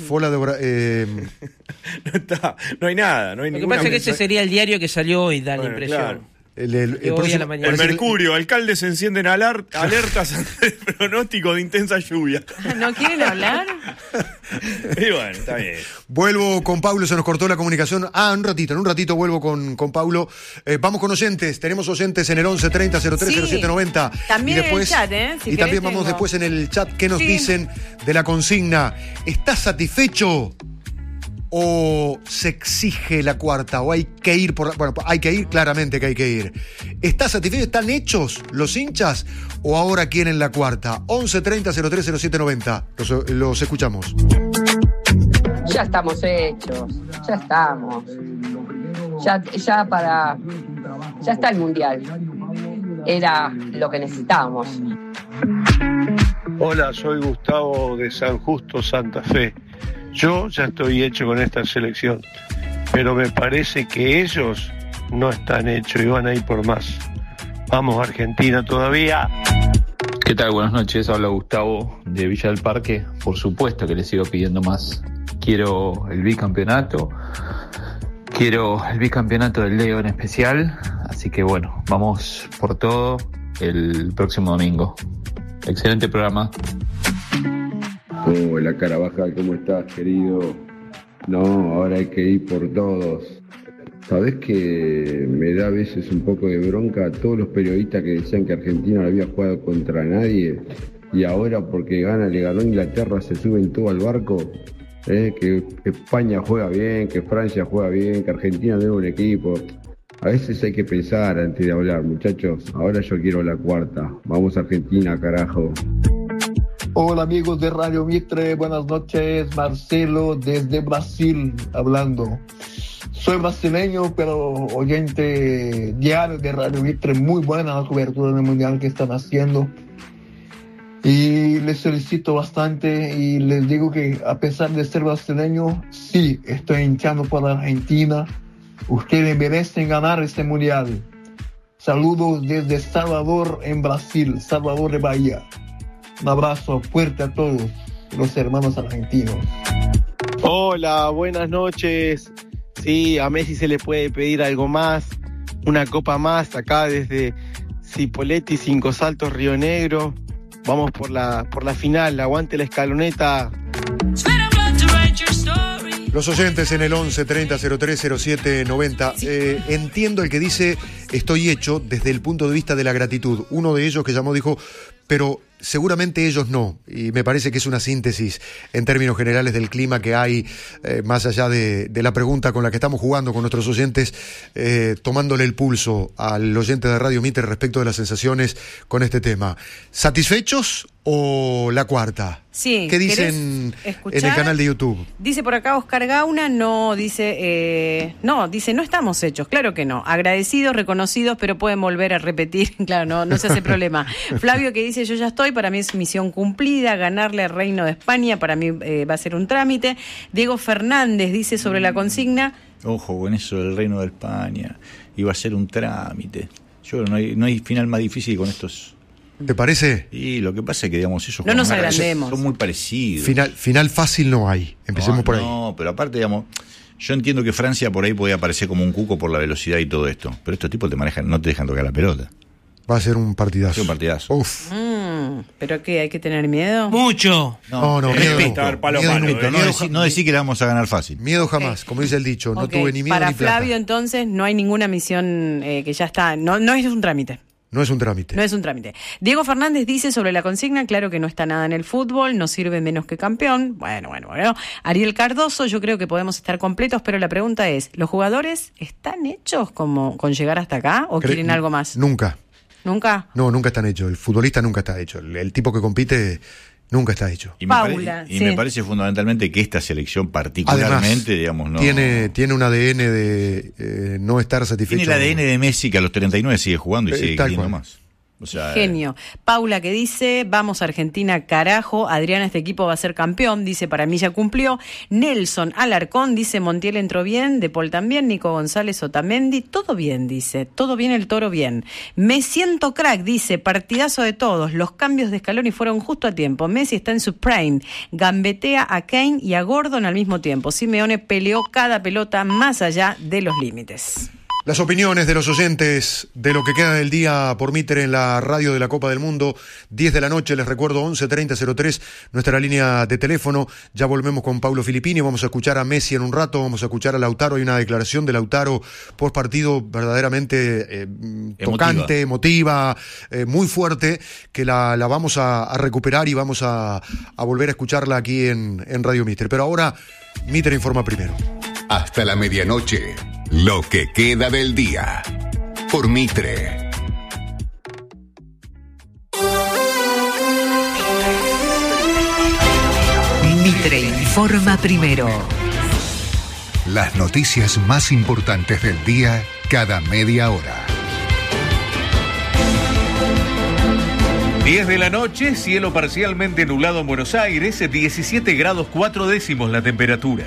No hay nada. No hay Lo que pasa es que ese sería el diario que salió hoy, da la impresión. Claro. El Mercurio, alcaldes encienden alertas ante el pronóstico de intensa lluvia. ¿No quieren hablar? Y bueno, está bien. Vuelvo con Paulo, se nos cortó la comunicación. En un ratito vuelvo con Paulo. Vamos con oyentes, tenemos oyentes en el 11 30 03 07 90. También y después, en el chat, y también vamos después en el chat, ¿qué nos dicen de la consigna? ¿Estás satisfecho o se exige la cuarta? ¿O hay que ir por bueno, hay que ir, claramente que hay que ir. ¿Estás satisfecho? ¿Están hechos los hinchas o ahora quieren la cuarta? 11 30 03 07 90. Los escuchamos. Ya estamos hechos, ya estamos. Ya está el Mundial. Era lo que necesitábamos. Hola, soy Gustavo de San Justo, Santa Fe. Yo ya estoy hecho con esta selección, pero me parece que ellos no están hechos y van a ir por más. Vamos, Argentina todavía. ¿Qué tal? Buenas noches, habla Gustavo de Villa del Parque. Por supuesto que les sigo pidiendo más. Quiero el bicampeonato del Leo en especial, así que bueno, vamos por todo el próximo domingo. Excelente programa. Hola Carabajal, ¿cómo estás, querido? No, ahora hay que ir por todos. ¿Sabés que me da a veces un poco de bronca a todos los periodistas que decían que Argentina no había jugado contra nadie y ahora porque le ganó Inglaterra se suben todo al barco? Que España juega bien, que Francia juega bien, que Argentina no es un equipo. A veces hay que pensar antes de hablar, muchachos. Ahora yo quiero la cuarta. Vamos Argentina, carajo. Hola amigos de Radio Mitre, buenas noches. Marcelo desde Brasil hablando. Soy brasileño, pero oyente diario de Radio Mitre. Muy buena la cobertura del Mundial que están haciendo. Y les felicito bastante y les digo que a pesar de ser brasileño, sí, estoy hinchando por la Argentina. Ustedes merecen ganar este Mundial. Saludos desde Salvador en Brasil, Salvador de Bahía. Un abrazo fuerte a todos los hermanos argentinos. Hola, buenas noches. Sí, a Messi se le puede pedir algo más, una copa más acá desde Cipolletti, Cinco Saltos, Río Negro. Vamos por la final, aguante la escaloneta. Los oyentes en el 11 30 03 07 90. Entiendo el que dice estoy hecho desde el punto de vista de la gratitud. Uno de ellos que llamó dijo, pero seguramente ellos no, y me parece que es una síntesis en términos generales del clima que hay, más allá de la pregunta con la que estamos jugando con nuestros oyentes, tomándole el pulso al oyente de Radio Mitre respecto de las sensaciones con este tema. ¿Satisfechos o la cuarta? Sí. ¿Qué dicen en el canal de YouTube? Dice por acá Oscar Gauna, dice no estamos hechos, claro que no. Agradecidos, reconocidos, pero pueden volver a repetir, claro, no se hace problema. Flavio que dice yo ya estoy, para mí es misión cumplida, ganarle al Reino de España, para mí va a ser un trámite. Diego Fernández dice sobre la consigna. Ojo con eso del Reino de España, iba a ser un trámite. Yo creo que no hay final más difícil con estos. ¿Te parece? Y lo que pasa es que, digamos, ellos no nos agrandemos. Son muy parecidos. Final fácil no hay. Empecemos por ahí. No, pero aparte, digamos, yo entiendo que Francia por ahí podía aparecer como un cuco por la velocidad y todo esto. Pero estos tipos no te dejan tocar la pelota. Va a ser un partidazo. Sí, un partidazo. Uf. ¿Pero qué? ¿Hay que tener miedo? Mucho. No, no decir que la vamos a ganar fácil. Miedo jamás, como dice el dicho. No tuve ni miedo Para ni plata. Flavio, entonces, no hay ninguna misión que ya está. No es un trámite. No es un trámite. No es un trámite. Diego Fernández dice sobre la consigna, claro que no está nada en el fútbol, no sirve menos que campeón. Bueno. Ariel Cardoso, yo creo que podemos estar completos, pero la pregunta es, ¿los jugadores están hechos con llegar hasta acá o quieren algo más? Nunca. ¿Nunca? No, nunca están hechos. El futbolista nunca está hecho. El tipo que compite nunca está hecho. Y me parece fundamentalmente que esta selección particularmente, además, digamos, no tiene un ADN de no estar satisfecho. Tiene el ADN de Messi, que a los 39 sigue jugando y sigue queriendo más. O sea, genio. Paula que dice, vamos Argentina, carajo. Adriana, este equipo va a ser campeón, dice, para mí ya cumplió. Nelson Alarcón dice, Montiel entró bien, De Paul también, Nico González, Otamendi, todo bien, dice, todo bien, el Toro bien. Me siento crack, dice, partidazo de todos, los cambios de Scaloni fueron justo a tiempo, Messi está en su prime, gambetea a Kane y a Gordon al mismo tiempo. Simeone peleó cada pelota más allá de los límites. Las opiniones de los oyentes de lo que queda del día por Mitre en la radio de la Copa del Mundo, 10 de la noche, les recuerdo, 11-30-03, nuestra línea de teléfono. Ya volvemos con Paulo Filippini, vamos a escuchar a Messi en un rato, vamos a escuchar a Lautaro. Hay una declaración de Lautaro post partido verdaderamente tocante, emotiva, muy fuerte, que la vamos a recuperar y vamos a volver a escucarla aquí en Radio Mitre. Pero ahora, Mitre informa primero. Hasta la medianoche, lo que queda del día. Por Mitre. Mitre informa primero. Las noticias más importantes del día cada media hora. 10 de la noche, cielo parcialmente nublado en Buenos Aires, 17 grados 4 décimos la temperatura.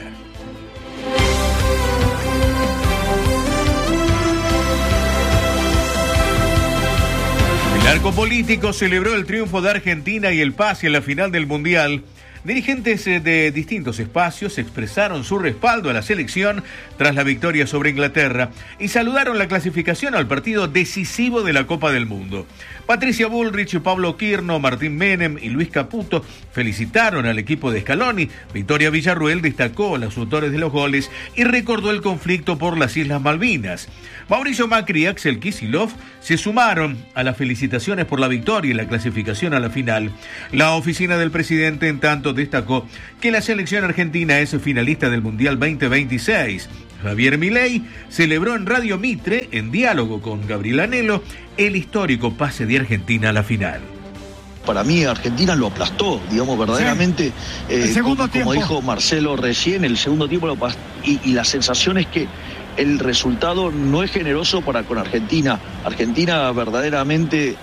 El arco político celebró el triunfo de Argentina y el pase a la final del Mundial. Dirigentes de distintos espacios expresaron su respaldo a la selección tras la victoria sobre Inglaterra y saludaron la clasificación al partido decisivo de la Copa del Mundo. Patricia Bullrich, Pablo Quirno, Martín Menem y Luis Caputo felicitaron al equipo de Scaloni. Victoria Villarruel destacó a los autores de los goles y recordó el conflicto por las Islas Malvinas. Mauricio Macri y Axel Kicillof se sumaron a las felicitaciones por la victoria y la clasificación a la final. La oficina del presidente, en tanto, destacó que la selección argentina es finalista del Mundial 2026. Javier Milei celebró en Radio Mitre, en diálogo con Gabriel Anhelo, el histórico pase de Argentina a la final. Para mí Argentina lo aplastó, digamos, verdaderamente, como dijo Marcelo recién, el segundo tiempo y la sensación es que el resultado no es generoso con Argentina. Argentina verdaderamente,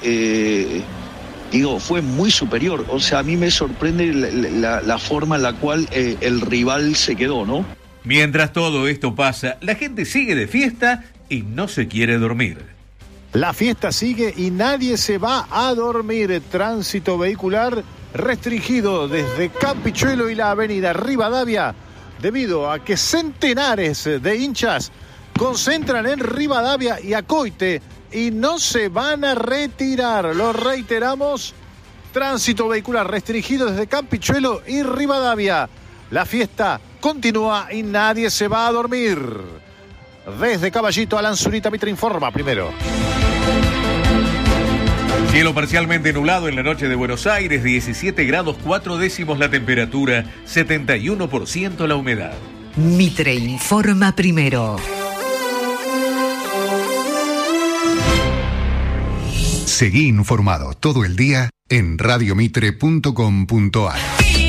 fue muy superior. O sea, a mí me sorprende la forma en la cual el rival se quedó, ¿no? Mientras todo esto pasa, la gente sigue de fiesta y no se quiere dormir. La fiesta sigue y nadie se va a dormir. Tránsito vehicular restringido desde Campichuelo y la avenida Rivadavia, debido a que centenares de hinchas concentran en Rivadavia y Acoite y no se van a retirar. Lo reiteramos, tránsito vehicular restringido desde Campichuelo y Rivadavia. La fiesta continúa y nadie se va a dormir. Desde Caballito, Alan Zurita, Mitre informa primero. Cielo parcialmente nublado en la noche de Buenos Aires, 17 grados 4 décimos la temperatura, 71% la humedad. Mitre informa primero. Seguí informado todo el día en radiomitre.com.ar.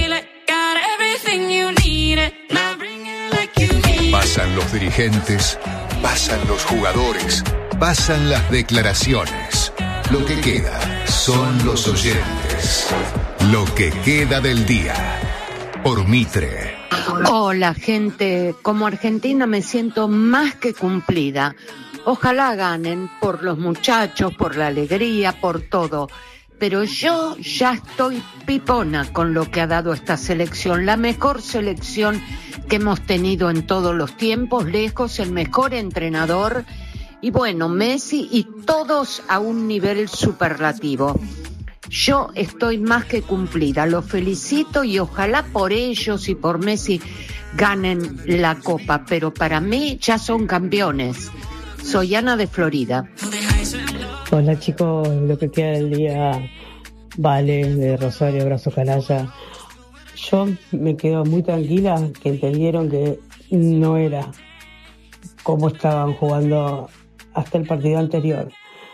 Pasan los dirigentes, pasan los jugadores, pasan las declaraciones. Lo que queda son los oyentes. Lo que queda del día. Por Mitre. Hola, gente. Como argentina me siento más que cumplida. Ojalá ganen por los muchachos, por la alegría, por todo. Pero yo ya estoy pipona con lo que ha dado esta selección. La mejor selección que hemos tenido en todos los tiempos, lejos, el mejor entrenador. Y bueno, Messi y todos a un nivel superlativo. Yo estoy más que cumplida, los felicito y ojalá por ellos y por Messi ganen la Copa, pero para mí ya son campeones. Soy Ana de Florida. Hola chicos, lo que queda del día, Vale, de Rosario, abrazo canalla. Yo me quedo muy tranquila que entendieron que no era como estaban jugando hasta el partido anterior.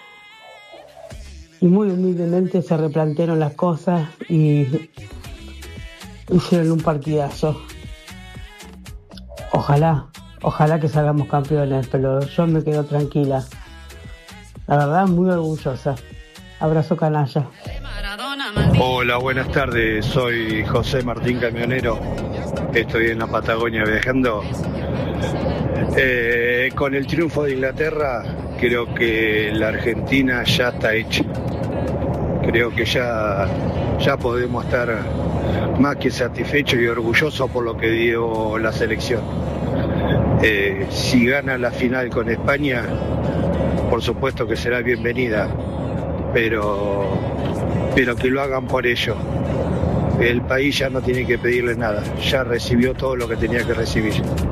Y muy humildemente se replantearon las cosas y hicieron un partidazo. Ojalá que salgamos campeones, pero yo me quedo tranquila. La verdad, muy orgullosa. Abrazo canalla. Hola, buenas tardes. Soy José Martín Camionero. Estoy en la Patagonia viajando. Con el triunfo de Inglaterra, creo que la Argentina ya está hecha. Creo que ya podemos estar más que satisfechos y orgullosos por lo que dio la selección. Si gana la final con España, por supuesto que será bienvenida, pero que lo hagan por ello. El país ya no tiene que pedirle nada, ya recibió todo lo que tenía que recibir.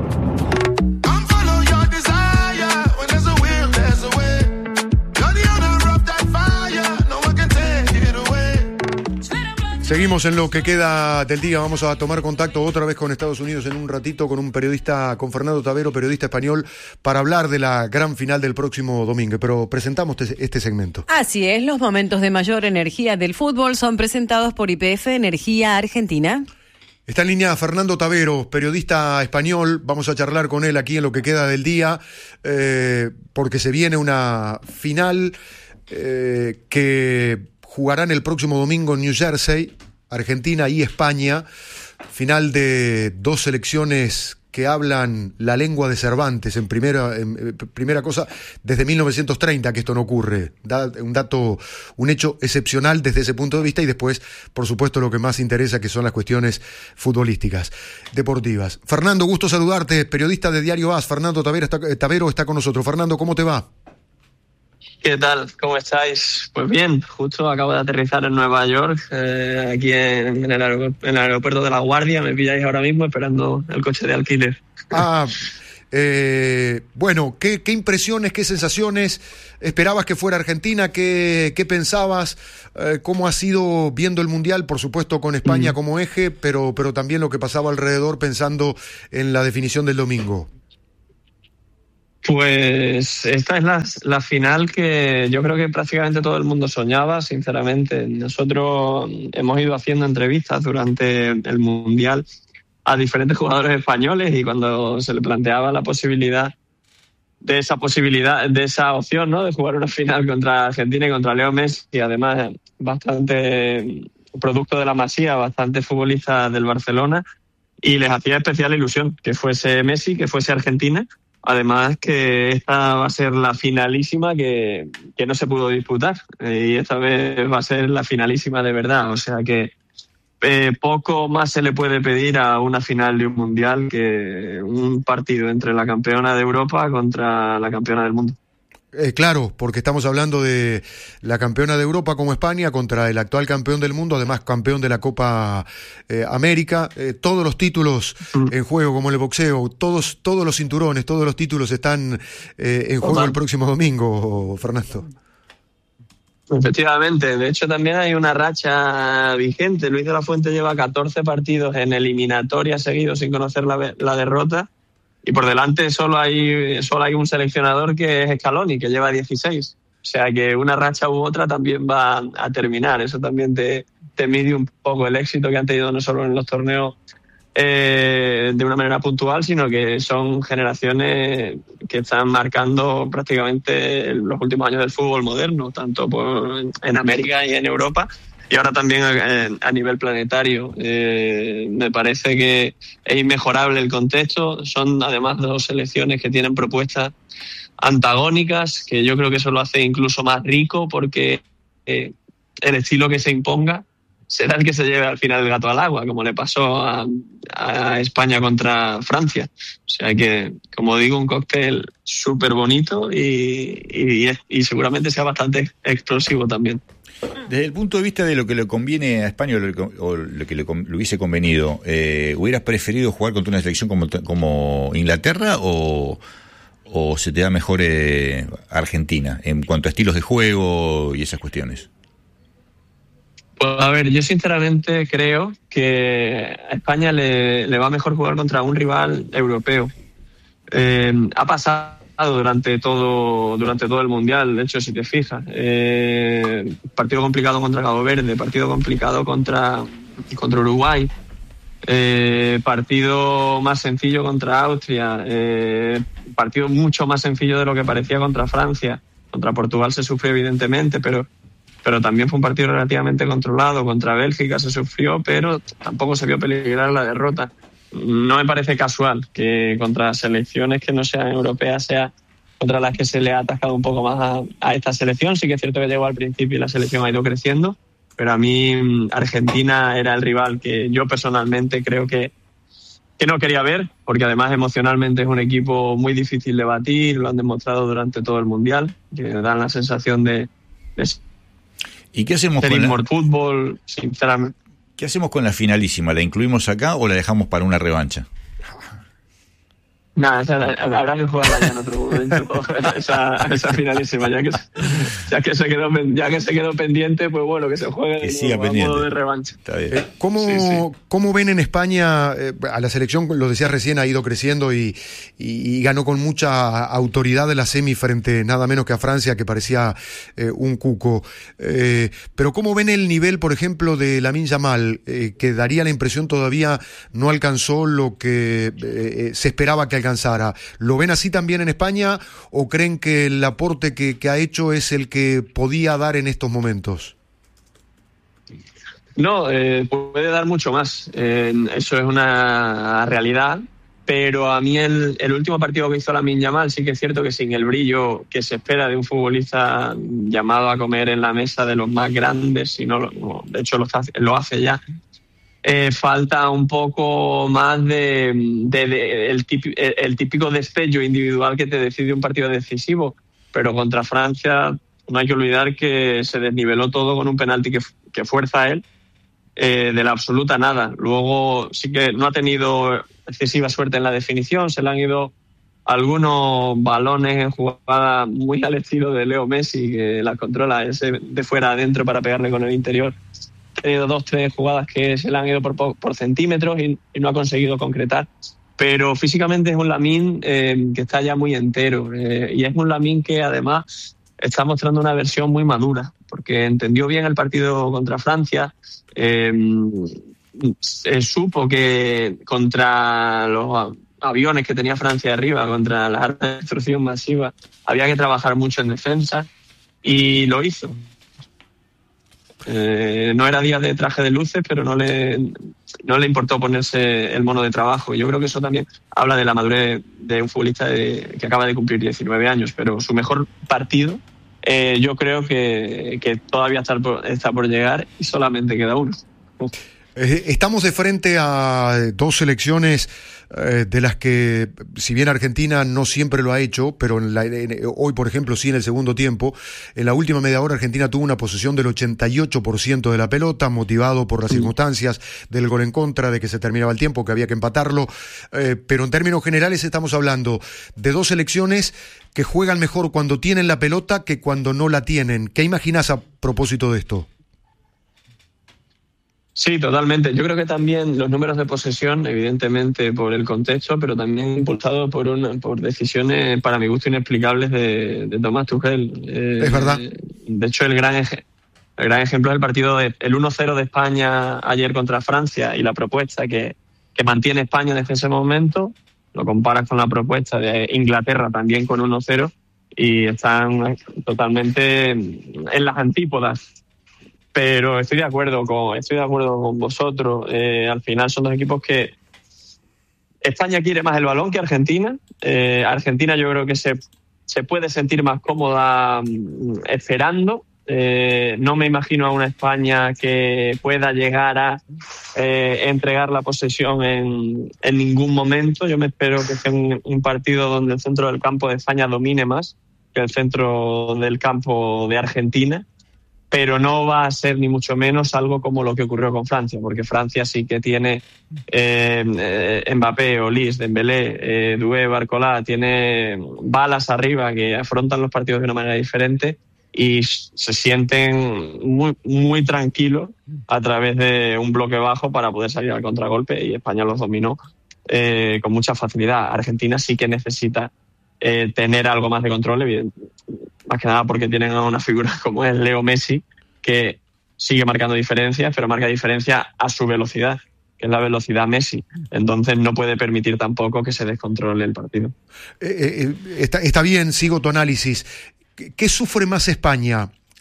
Seguimos en lo que queda del día. Vamos a tomar contacto otra vez con Estados Unidos en un ratito con un periodista, con Fernando Tavero, periodista español, para hablar de la gran final del próximo domingo. Pero presentamos este segmento. Así es, los momentos de mayor energía del fútbol son presentados por YPF Energía Argentina. Está en línea Fernando Tavero, periodista español. Vamos a charlar con él aquí en lo que queda del día, porque se viene una final que jugarán el próximo domingo en New Jersey, Argentina y España, final de dos selecciones que hablan la lengua de Cervantes, en primera cosa, desde 1930 que esto no ocurre. Un hecho excepcional desde ese punto de vista, y después, por supuesto, lo que más interesa, que son las cuestiones futbolísticas, deportivas. Fernando, gusto saludarte, periodista de Diario AS. Fernando Tavero está con nosotros. Fernando, ¿cómo te va? ¿Qué tal? ¿Cómo estáis? Pues bien, justo acabo de aterrizar en Nueva York, aquí en el aeropuerto de La Guardia. Me pilláis ahora mismo esperando el coche de alquiler. Bueno, ¿qué impresiones, qué sensaciones esperabas que fuera Argentina? ¿Qué pensabas? ¿Cómo has ido viendo el Mundial? Por supuesto con España como eje, pero también lo que pasaba alrededor pensando en la definición del domingo. Pues esta es la final que yo creo que prácticamente todo el mundo soñaba, sinceramente. Nosotros hemos ido haciendo entrevistas durante el Mundial a diferentes jugadores españoles, y cuando se le planteaba la posibilidad, de esa opción, ¿no?, de jugar una final contra Argentina y contra Leo Messi, y además bastante producto de la Masía, bastante futbolista del Barcelona, y les hacía especial ilusión que fuese Messi, que fuese Argentina. Además que esta va a ser la finalísima que no se pudo disputar, y esta vez va a ser la finalísima de verdad. O sea que poco más se le puede pedir a una final de un Mundial que un partido entre la campeona de Europa contra la campeona del mundo. Claro, porque estamos hablando de la campeona de Europa como España contra el actual campeón del mundo, además campeón de la Copa América. Todos los títulos en juego, como el boxeo, todos los cinturones, todos los títulos están en juego el próximo domingo, Fernando. Efectivamente, de hecho también hay una racha vigente. Luis de la Fuente lleva 14 partidos en eliminatoria seguidos sin conocer la derrota. Y por delante solo hay un seleccionador, que es Scaloni, que lleva 16. O sea que una racha u otra también va a terminar. Eso también te mide un poco el éxito que han tenido no solo en los torneos de una manera puntual, sino que son generaciones que están marcando prácticamente los últimos años del fútbol moderno, tanto en América y en Europa. Y ahora también a nivel planetario. Me parece que es inmejorable el contexto. Son además dos selecciones que tienen propuestas antagónicas, que yo creo que eso lo hace incluso más rico, porque el estilo que se imponga será el que se lleve al final el gato al agua, como le pasó a España contra Francia. O sea que, como digo, un cóctel súper bonito y seguramente sea bastante explosivo también. Desde el punto de vista de lo que le conviene a España o lo que le hubiese convenido, ¿hubieras preferido jugar contra una selección como Inglaterra o se te da mejor Argentina en cuanto a estilos de juego y esas cuestiones? Pues a ver, yo sinceramente creo que a España le va mejor jugar contra un rival europeo. Ha pasado durante todo el Mundial, de hecho, si te fijas. Partido complicado contra Cabo Verde, partido complicado contra Uruguay, partido más sencillo contra Austria, partido mucho más sencillo de lo que parecía contra Francia. Contra Portugal se sufrió evidentemente, pero también fue un partido relativamente controlado. Contra Bélgica se sufrió, pero tampoco se vio peligrar la derrota. No me parece casual que contra selecciones que no sean europeas sea contra las que se le ha atascado un poco más a esta selección. Sí que es cierto que llegó al principio y la selección ha ido creciendo, pero a mí Argentina era el rival que yo personalmente creo que que no quería ver, porque además emocionalmente es un equipo muy difícil de batir, lo han demostrado durante todo el Mundial, que dan la sensación de ¿y qué hacemos con el fútbol, sinceramente? ¿Qué hacemos con la finalísima? ¿La incluimos acá o la dejamos para una revancha? Nada, habrá que jugarla ya en otro momento, esa finalísima, ya que se quedó pendiente, pues bueno, que se juegue que a modo de revancha. Está bien. ¿Cómo ven en España a la selección? Lo decías recién, ha ido creciendo y ganó con mucha autoridad de la semi frente nada menos que a Francia, que parecía un cuco. Pero ¿cómo ven el nivel, por ejemplo, de Lamine Yamal, que daría la impresión todavía no alcanzó lo que se esperaba que alcanzara? ¿Lo ven así también en España o creen que el aporte que ha hecho es el que podía dar en estos momentos? No, puede dar mucho más. Eso es una realidad. Pero a mí el último partido que hizo Lamine Yamal sí que es cierto que sin el brillo que se espera de un futbolista llamado a comer en la mesa de los más grandes, de hecho lo hace ya, falta un poco más el típico destello individual que te decide un partido decisivo. Pero contra Francia no hay que olvidar que se desniveló todo con un penalti que fuerza él, de la absoluta nada. Luego sí que no ha tenido excesiva suerte en la definición, se le han ido algunos balones en jugada muy al estilo de Leo Messi, que las controla ese de fuera adentro para pegarle con el interior. Ha tenido 2-3 jugadas que se le han ido por centímetros y no ha conseguido concretar. Pero físicamente es un Lamine que está ya muy entero, y es un Lamine que además está mostrando una versión muy madura, porque entendió bien el partido contra Francia. Supo que contra los aviones que tenía Francia arriba, contra las armas de destrucción masiva, había que trabajar mucho en defensa y lo hizo. No era día de traje de luces, pero no le importó ponerse el mono de trabajo. Yo creo que eso también habla de la madurez de un futbolista que acaba de cumplir 19 años, pero su mejor partido yo creo que todavía está por llegar y solamente queda uno. Estamos de frente a dos selecciones de las que, si bien Argentina no siempre lo ha hecho, pero hoy, por ejemplo, sí en el segundo tiempo, en la última media hora Argentina tuvo una posesión del 88% de la pelota, motivado por las circunstancias del gol en contra, de que se terminaba el tiempo, que había que empatarlo, pero en términos generales estamos hablando de dos selecciones que juegan mejor cuando tienen la pelota que cuando no la tienen. ¿Qué imaginas a propósito de esto? Sí, totalmente. Yo creo que también los números de posesión, evidentemente por el contexto, pero también impulsado por decisiones, para mi gusto, inexplicables de Thomas Tuchel. Es verdad. De hecho, el gran ejemplo es el partido el 1-0 de España ayer contra Francia y la propuesta que mantiene España desde ese momento. Lo comparas con la propuesta de Inglaterra también con 1-0 y están totalmente en las antípodas. Pero estoy de acuerdo con vosotros. Al final son dos equipos que España quiere más el balón que Argentina. Argentina yo creo que se puede sentir más cómoda esperando. No me imagino a una España que pueda llegar a entregar la posesión en ningún momento. Yo me espero que sea un partido donde el centro del campo de España domine más que el centro del campo de Argentina. Pero no va a ser ni mucho menos algo como lo que ocurrió con Francia, porque Francia sí que tiene Mbappé, Olise, Dembélé, Doué, Barcola, tiene balas arriba que afrontan los partidos de una manera diferente y se sienten muy, muy tranquilos a través de un bloque bajo para poder salir al contragolpe, y España los dominó con mucha facilidad. Argentina sí que necesita tener algo más de control, evidentemente. Más que nada porque tienen a una figura como es Leo Messi, que sigue marcando diferencias, pero marca diferencia a su velocidad, que es la velocidad Messi. Entonces no puede permitir tampoco que se descontrole el partido. Está bien, sigo tu análisis. ¿Qué sufre más España?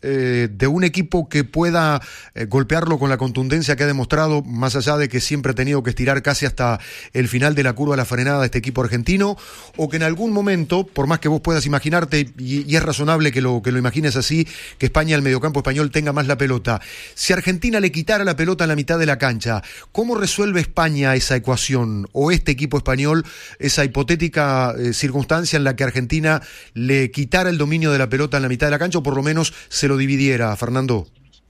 de un equipo que pueda golpearlo con la contundencia que ha demostrado, más allá de que siempre ha tenido que estirar casi hasta el final de la curva de la frenada de este equipo argentino, o que en algún momento, por más que vos puedas imaginarte, y es razonable que lo imagines así, que España, el mediocampo español, tenga más la pelota, si Argentina le quitara la pelota en la mitad de la cancha, ¿cómo resuelve España esa ecuación, o este equipo español, esa hipotética circunstancia en la que Argentina le quitara el dominio de la pelota en la mitad de la cancha, o por lo menos se lo dividiera, Fernando?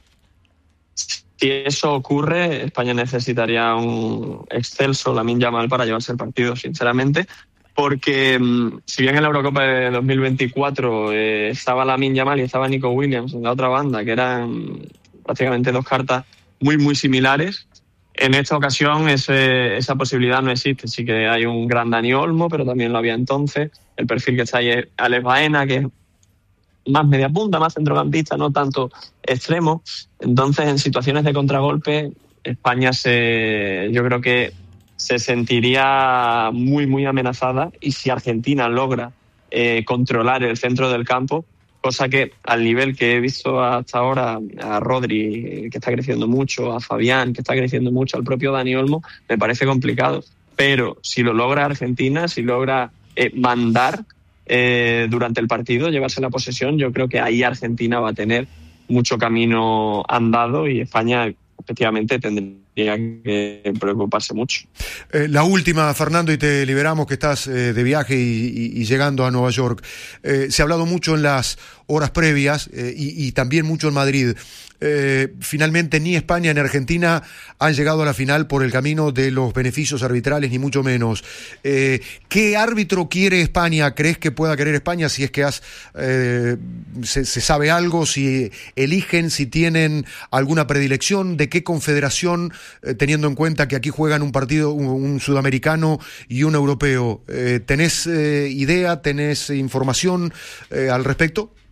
Si eso ocurre, España necesitaría un excelso Lamine Yamal para llevarse el partido, sinceramente, porque si bien en la Eurocopa de 2024 estaba Lamine Yamal y estaba Nico Williams en la otra banda, que eran prácticamente dos cartas muy, muy similares, en esta ocasión esa posibilidad no existe. Sí que hay un gran Dani Olmo, pero también lo había entonces. El perfil que está ahí es Alex Baena, que es más media punta, más centrocampista, no tanto extremo. Entonces, en situaciones de contragolpe, España yo creo que se sentiría muy, muy amenazada, y si Argentina logra controlar el centro del campo, cosa que al nivel que he visto hasta ahora, a Rodri, que está creciendo mucho, a Fabián, que está creciendo mucho, al propio Dani Olmo, me parece complicado. Pero si lo logra Argentina, si logra mandar durante el partido, llevarse la posesión, yo creo que ahí Argentina va a tener mucho camino andado, y España efectivamente tendría que preocuparse mucho. La última, Fernando, y te liberamos, que estás de viaje y llegando a Nueva York. Se ha hablado mucho en las horas previas y también mucho en Madrid. Finalmente ni España ni Argentina han llegado a la final por el camino de los beneficios arbitrales, ni mucho menos. ¿Qué árbitro quiere España? ¿Crees que pueda querer España? Si es que se sabe algo, si eligen, si tienen alguna predilección, de qué confederación, teniendo en cuenta que aquí juegan un partido, un sudamericano y un europeo. ¿Tenés idea, tenés información al respecto?